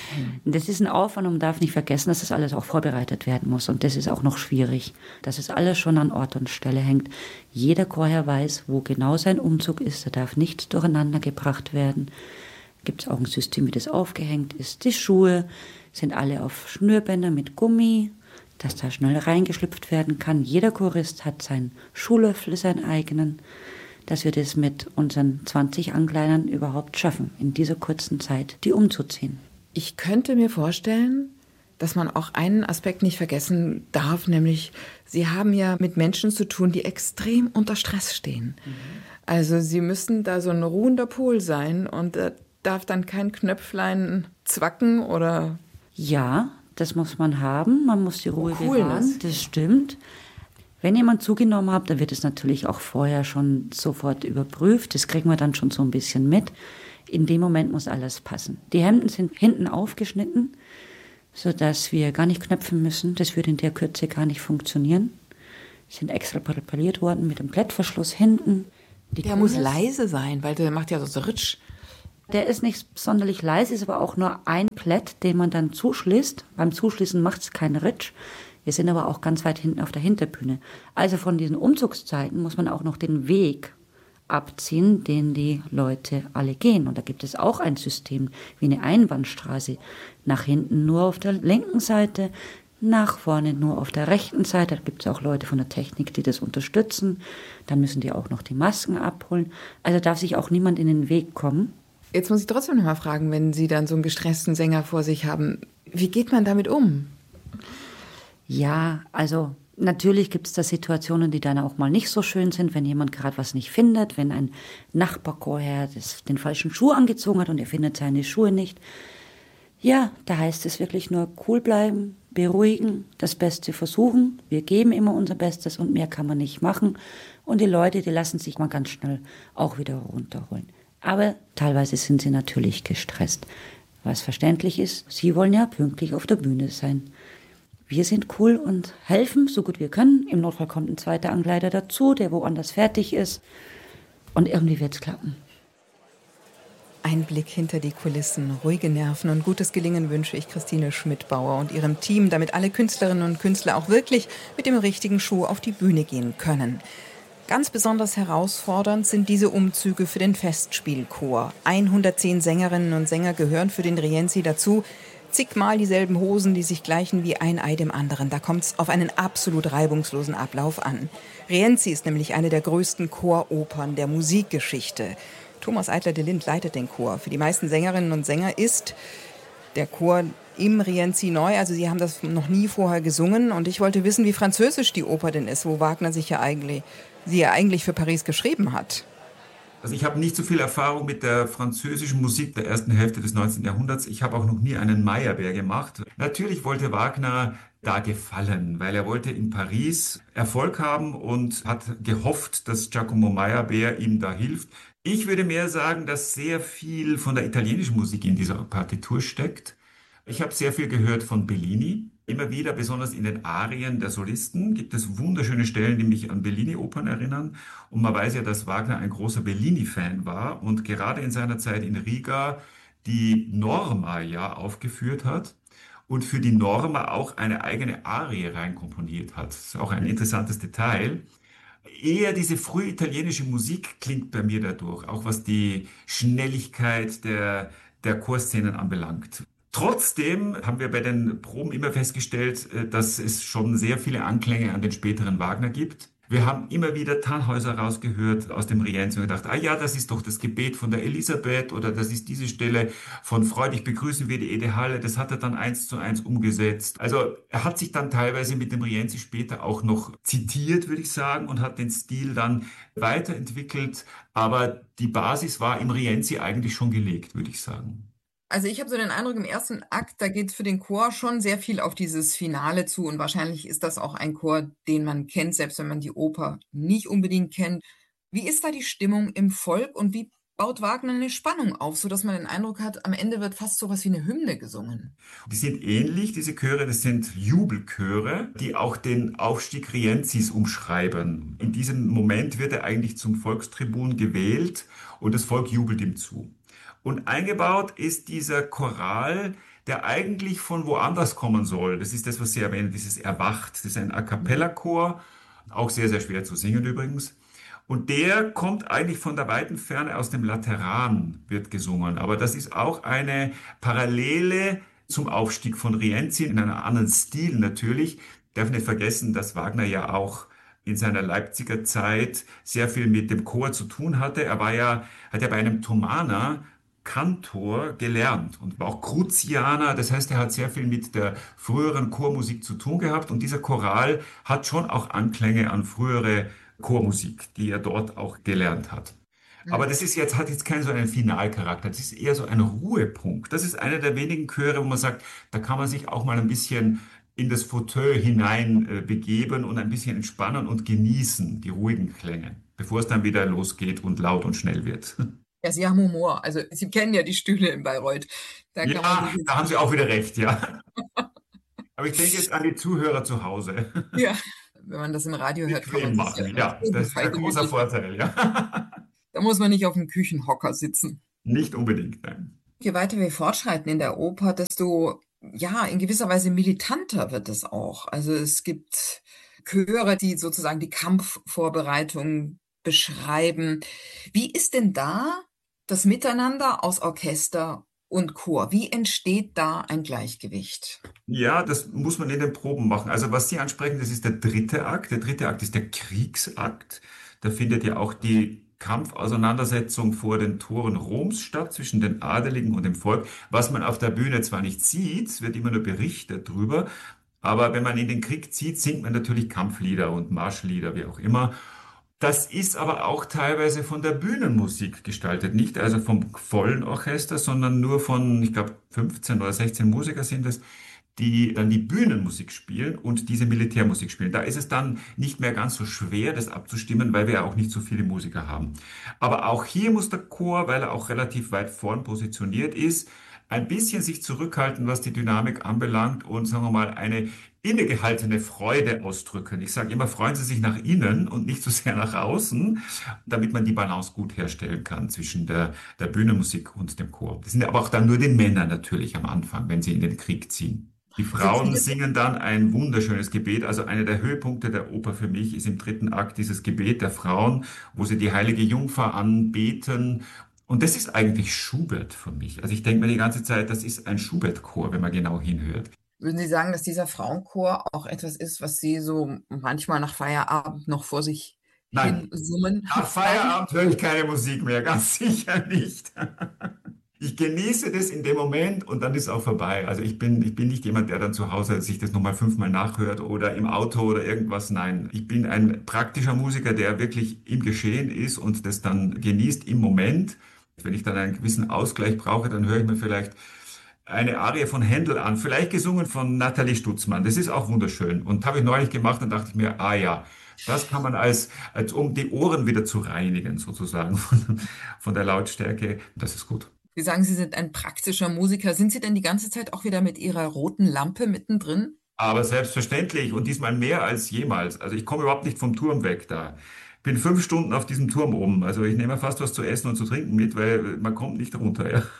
Das ist ein Aufwand und man darf nicht vergessen, dass das alles auch vorbereitet werden muss. Und das ist auch noch schwierig, dass es alles schon an Ort und Stelle hängt. Jeder Chorherr weiß, wo genau sein Umzug ist. Da darf nichts durcheinander gebracht werden. Gibt es auch ein System, wie das aufgehängt ist. Die Schuhe sind alle auf Schnürbänder mit Gummi, dass da schnell reingeschlüpft werden kann. Jeder Chorist hat seinen Schuhlöffel, seinen eigenen, dass wir das mit unseren 20 Ankleidern überhaupt schaffen, in dieser kurzen Zeit die umzuziehen.
Ich könnte mir vorstellen, dass man auch einen Aspekt nicht vergessen darf, nämlich Sie haben ja mit Menschen zu tun, die extrem unter Stress stehen. Also Sie müssen da so ein ruhender Pol sein und da darf dann kein Knöpflein zwacken oder...
Ja, das muss man haben. Man muss die Ruhe bewahren. Das stimmt. Wenn jemand zugenommen hat, dann wird es natürlich auch vorher schon sofort überprüft. Das kriegen wir dann schon so ein bisschen mit. In dem Moment muss alles passen. Die Hemden sind hinten aufgeschnitten, sodass wir gar nicht knöpfen müssen. Das würde in der Kürze gar nicht funktionieren. Sind extra präpariert worden mit dem Klettverschluss hinten.
Der muss leise sein, weil der macht ja so Ritsch.
Der ist nicht sonderlich leise, ist aber auch nur ein Plett, den man dann zuschließt. Beim Zuschließen macht es keinen Ritsch. Wir sind aber auch ganz weit hinten auf der Hinterbühne. Also von diesen Umzugszeiten muss man auch noch den Weg abziehen, den die Leute alle gehen. Und da gibt es auch ein System wie eine Einbahnstraße. Nach hinten nur auf der linken Seite, nach vorne nur auf der rechten Seite. Da gibt es auch Leute von der Technik, die das unterstützen. Dann müssen die auch noch die Masken abholen. Also darf sich auch niemand in den Weg kommen.
Jetzt muss ich trotzdem noch mal fragen, wenn Sie dann so einen gestressten Sänger vor sich haben, wie geht man damit um?
Ja, also natürlich gibt es da Situationen, die dann auch mal nicht so schön sind, wenn jemand gerade was nicht findet, wenn ein Nachbarchorherr den falschen Schuh angezogen hat und er findet seine Schuhe nicht. Ja, da heißt es wirklich nur cool bleiben, beruhigen, das Beste versuchen. Wir geben immer unser Bestes und mehr kann man nicht machen. Und die Leute, die lassen sich mal ganz schnell auch wieder runterholen. Aber teilweise sind sie natürlich gestresst, was verständlich ist. Sie wollen ja pünktlich auf der Bühne sein. Wir sind cool und helfen, so gut wir können. Im Notfall kommt ein zweiter Angleiter dazu, der woanders fertig ist. Und irgendwie wird's klappen.
Ein Blick hinter die Kulissen, ruhige Nerven und gutes Gelingen wünsche ich Christine Schmidbauer und ihrem Team, damit alle Künstlerinnen und Künstler auch wirklich mit dem richtigen Schuh auf die Bühne gehen können. Ganz besonders herausfordernd sind diese Umzüge für den Festspielchor. 110 Sängerinnen und Sänger gehören für den Rienzi dazu. Zigmal dieselben Hosen, die sich gleichen wie ein Ei dem anderen. Da kommt es auf einen absolut reibungslosen Ablauf an. Rienzi ist nämlich eine der größten Choropern der Musikgeschichte. Thomas Eitler de Lind leitet den Chor. Für die meisten Sängerinnen und Sänger ist der Chor im Rienzi neu. Also sie haben das noch nie vorher gesungen. Und ich wollte wissen, wie französisch die Oper denn ist, wo Wagner sie ja eigentlich für Paris geschrieben hat.
Also ich habe nicht so viel Erfahrung mit der französischen Musik der ersten Hälfte des 19. Jahrhunderts. Ich habe auch noch nie einen Meyerbeer gemacht. Natürlich wollte Wagner da gefallen, weil er wollte in Paris Erfolg haben und hat gehofft, dass Giacomo Meyerbeer ihm da hilft. Ich würde mehr sagen, dass sehr viel von der italienischen Musik in dieser Partitur steckt. Ich habe sehr viel gehört von Bellini. Immer wieder, besonders in den Arien der Solisten, gibt es wunderschöne Stellen, die mich an Bellini-Opern erinnern. Und man weiß ja, dass Wagner ein großer Bellini-Fan war und gerade in seiner Zeit in Riga die Norma ja aufgeführt hat und für die Norma auch eine eigene Arie reinkomponiert hat. Das ist auch ein interessantes Detail. Eher diese früh italienische Musik klingt bei mir dadurch, auch was die Schnelligkeit der Chorszenen anbelangt. Trotzdem haben wir bei den Proben immer festgestellt, dass es schon sehr viele Anklänge an den späteren Wagner gibt. Wir haben immer wieder Tannhäuser rausgehört aus dem Rienzi und gedacht, ah ja, das ist doch das Gebet von der Elisabeth oder das ist diese Stelle von Freudig begrüßen wir die Ede Halle. Das hat er dann 1:1 umgesetzt. Also er hat sich dann teilweise mit dem Rienzi später auch noch zitiert, würde ich sagen, und hat den Stil dann weiterentwickelt. Aber die Basis war im Rienzi eigentlich schon gelegt, würde ich sagen.
Also ich habe so den Eindruck, im ersten Akt, da geht für den Chor schon sehr viel auf dieses Finale zu. Und wahrscheinlich ist das auch ein Chor, den man kennt, selbst wenn man die Oper nicht unbedingt kennt. Wie ist da die Stimmung im Volk und wie baut Wagner eine Spannung auf, sodass man den Eindruck hat, am Ende wird fast so was wie eine Hymne gesungen?
Die sind ähnlich, diese Chöre, das sind Jubelchöre, die auch den Aufstieg Rienzis umschreiben. In diesem Moment wird er eigentlich zum Volkstribun gewählt und das Volk jubelt ihm zu. Und eingebaut ist dieser Choral, der eigentlich von woanders kommen soll. Das ist das, was Sie erwähnen, dieses Erwacht. Das ist ein A-cappella-Chor, auch sehr, sehr schwer zu singen übrigens. Und der kommt eigentlich von der weiten Ferne aus dem Lateran, wird gesungen. Aber das ist auch eine Parallele zum Aufstieg von Rienzi, in einem anderen Stil natürlich. Ich darf nicht vergessen, dass Wagner ja auch in seiner Leipziger Zeit sehr viel mit dem Chor zu tun hatte. Hat ja bei einem Thomaner Kantor gelernt und war auch Cruzianer. Das heißt, er hat sehr viel mit der früheren Chormusik zu tun gehabt und dieser Choral hat schon auch Anklänge an frühere Chormusik, die er dort auch gelernt hat. Aber das hat jetzt keinen so einen Finalcharakter. Das ist eher so ein Ruhepunkt. Das ist einer der wenigen Chöre, wo man sagt, da kann man sich auch mal ein bisschen in das Fauteuil hinein begeben und ein bisschen entspannen und genießen, die ruhigen Klänge, bevor es dann wieder losgeht und laut und schnell wird.
Ja, Sie haben Humor. Also Sie kennen ja die Stühle in Bayreuth. Da
haben Sie auch wieder recht, ja. Aber ich denke jetzt an die Zuhörer zu Hause.
Ja, wenn man das im Radio hört, kann man
Machen,
sich
ja, das ist ein großer Vorteil, ja.
Da muss man nicht auf dem Küchenhocker sitzen.
Nicht unbedingt, nein.
Je weiter wir fortschreiten in der Oper, desto, ja, in gewisser Weise militanter wird es auch. Also es gibt Chöre, die sozusagen die Kampfvorbereitung beschreiben. Wie ist denn da das Miteinander aus Orchester und Chor? Wie entsteht da ein Gleichgewicht?
Ja, das muss man in den Proben machen. Also was Sie ansprechen, das ist der dritte Akt. Der dritte Akt ist der Kriegsakt. Da findet ja auch die Kampfauseinandersetzung vor den Toren Roms statt, zwischen den Adeligen und dem Volk. Was man auf der Bühne zwar nicht sieht, es wird immer nur berichtet drüber, aber wenn man in den Krieg zieht, singt man natürlich Kampflieder und Marschlieder, wie auch immer. Das ist aber auch teilweise von der Bühnenmusik gestaltet. Nicht also vom vollen Orchester, sondern nur von, ich glaube, 15 oder 16 Musiker sind es, die dann die Bühnenmusik spielen und diese Militärmusik spielen. Da ist es dann nicht mehr ganz so schwer, das abzustimmen, weil wir ja auch nicht so viele Musiker haben. Aber auch hier muss der Chor, weil er auch relativ weit vorn positioniert ist, ein bisschen sich zurückhalten, was die Dynamik anbelangt und, sagen wir mal, eine innegehaltene Freude ausdrücken. Ich sage immer, freuen Sie sich nach innen und nicht so sehr nach außen, damit man die Balance gut herstellen kann zwischen der Bühnenmusik und dem Chor. Das sind aber auch dann nur die Männer natürlich am Anfang, wenn sie in den Krieg ziehen. Die Frauen singen dann ein wunderschönes Gebet. Also einer der Höhepunkte der Oper für mich ist im dritten Akt dieses Gebet der Frauen, wo sie die heilige Jungfrau anbeten. Und das ist eigentlich Schubert für mich. Also ich denke mir die ganze Zeit, das ist ein Schubert-Chor, wenn man genau hinhört.
Würden Sie sagen, dass dieser Frauenchor auch etwas ist, was Sie so manchmal nach Feierabend noch vor sich hin summen?
Nach Feierabend höre ich keine Musik mehr, ganz sicher nicht. Ich genieße das in dem Moment und dann ist es auch vorbei. Also ich bin nicht jemand, der dann zu Hause sich das nochmal 5-mal nachhört oder im Auto oder irgendwas. Nein, ich bin ein praktischer Musiker, der wirklich im Geschehen ist und das dann genießt im Moment. Wenn ich dann einen gewissen Ausgleich brauche, dann höre ich mir vielleicht eine Arie von Händel an, vielleicht gesungen von Nathalie Stutzmann. Das ist auch wunderschön. Und habe ich neulich gemacht und dachte ich mir, ja, das kann man als um die Ohren wieder zu reinigen, sozusagen, von der Lautstärke. Das ist gut.
Sie sagen, Sie sind ein praktischer Musiker. Sind Sie denn die ganze Zeit auch wieder mit Ihrer roten Lampe mittendrin?
Aber selbstverständlich und diesmal mehr als jemals. Also ich komme überhaupt nicht vom Turm weg da. Bin 5 Stunden auf diesem Turm oben. Also ich nehme fast was zu essen und zu trinken mit, weil man kommt nicht runter. Ja.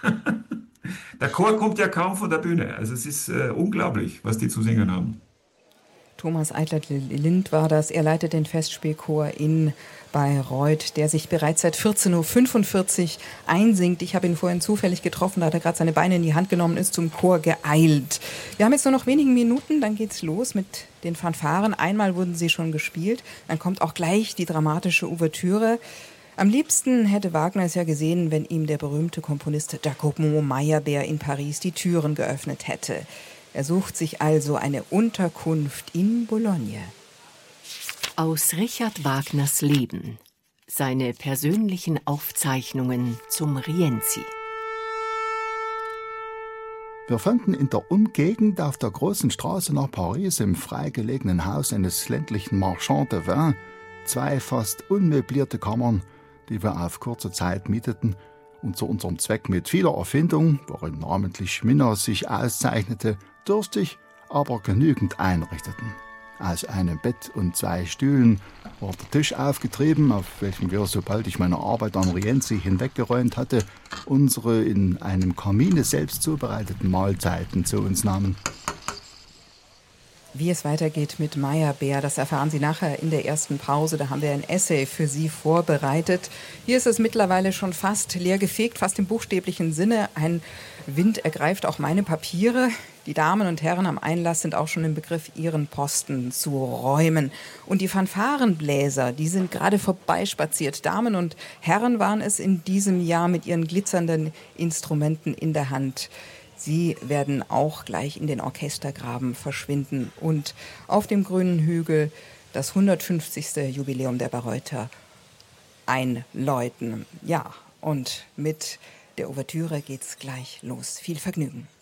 Der Chor kommt ja kaum von der Bühne. Also es ist unglaublich, was die zu singen haben.
Thomas Eitlert-Lind war das. Er leitet den Festspielchor in Bayreuth, der sich bereits seit 14.45 Uhr einsingt. Ich habe ihn vorhin zufällig getroffen, da hat er gerade seine Beine in die Hand genommen, ist zum Chor geeilt. Wir haben jetzt nur noch wenige Minuten, dann geht's los mit den Fanfaren. Einmal wurden sie schon gespielt, dann kommt auch gleich die dramatische Ouvertüre. Am liebsten hätte Wagner es ja gesehen, wenn ihm der berühmte Komponist Giacomo Meyerbeer in Paris die Türen geöffnet hätte. Er sucht sich also eine Unterkunft in Bologna.
Aus Richard Wagners Leben. Seine persönlichen Aufzeichnungen zum Rienzi.
Wir fanden in der Umgegend auf der großen Straße nach Paris im freigelegenen Haus eines ländlichen Marchand de Vin 2 fast unmöblierte Kammern, die wir auf kurze Zeit mieteten und zu unserem Zweck mit vieler Erfindung, worin namentlich Minna sich auszeichnete, dürftig, aber genügend einrichteten. Aus einem Bett und 2 Stühlen war der Tisch aufgetrieben, auf welchem wir, sobald ich meine Arbeit am Rienzi hinweggeräumt hatte, unsere in einem Kamine selbst zubereiteten Mahlzeiten zu uns nahmen.
Wie es weitergeht mit Meyerbeer, das erfahren Sie nachher in der ersten Pause. Da haben wir ein Essay für Sie vorbereitet. Hier ist es mittlerweile schon fast leer gefegt, fast im buchstäblichen Sinne. Ein Wind ergreift auch meine Papiere. Die Damen und Herren am Einlass sind auch schon im Begriff, ihren Posten zu räumen. Und die Fanfarenbläser, die sind gerade vorbeispaziert. Damen und Herren waren es in diesem Jahr mit ihren glitzernden Instrumenten in der Hand. Sie werden auch gleich in den Orchestergraben verschwinden und auf dem grünen Hügel das 150. Jubiläum der Bayreuther einläuten. Ja, und mit der Ouvertüre geht's gleich los. Viel Vergnügen.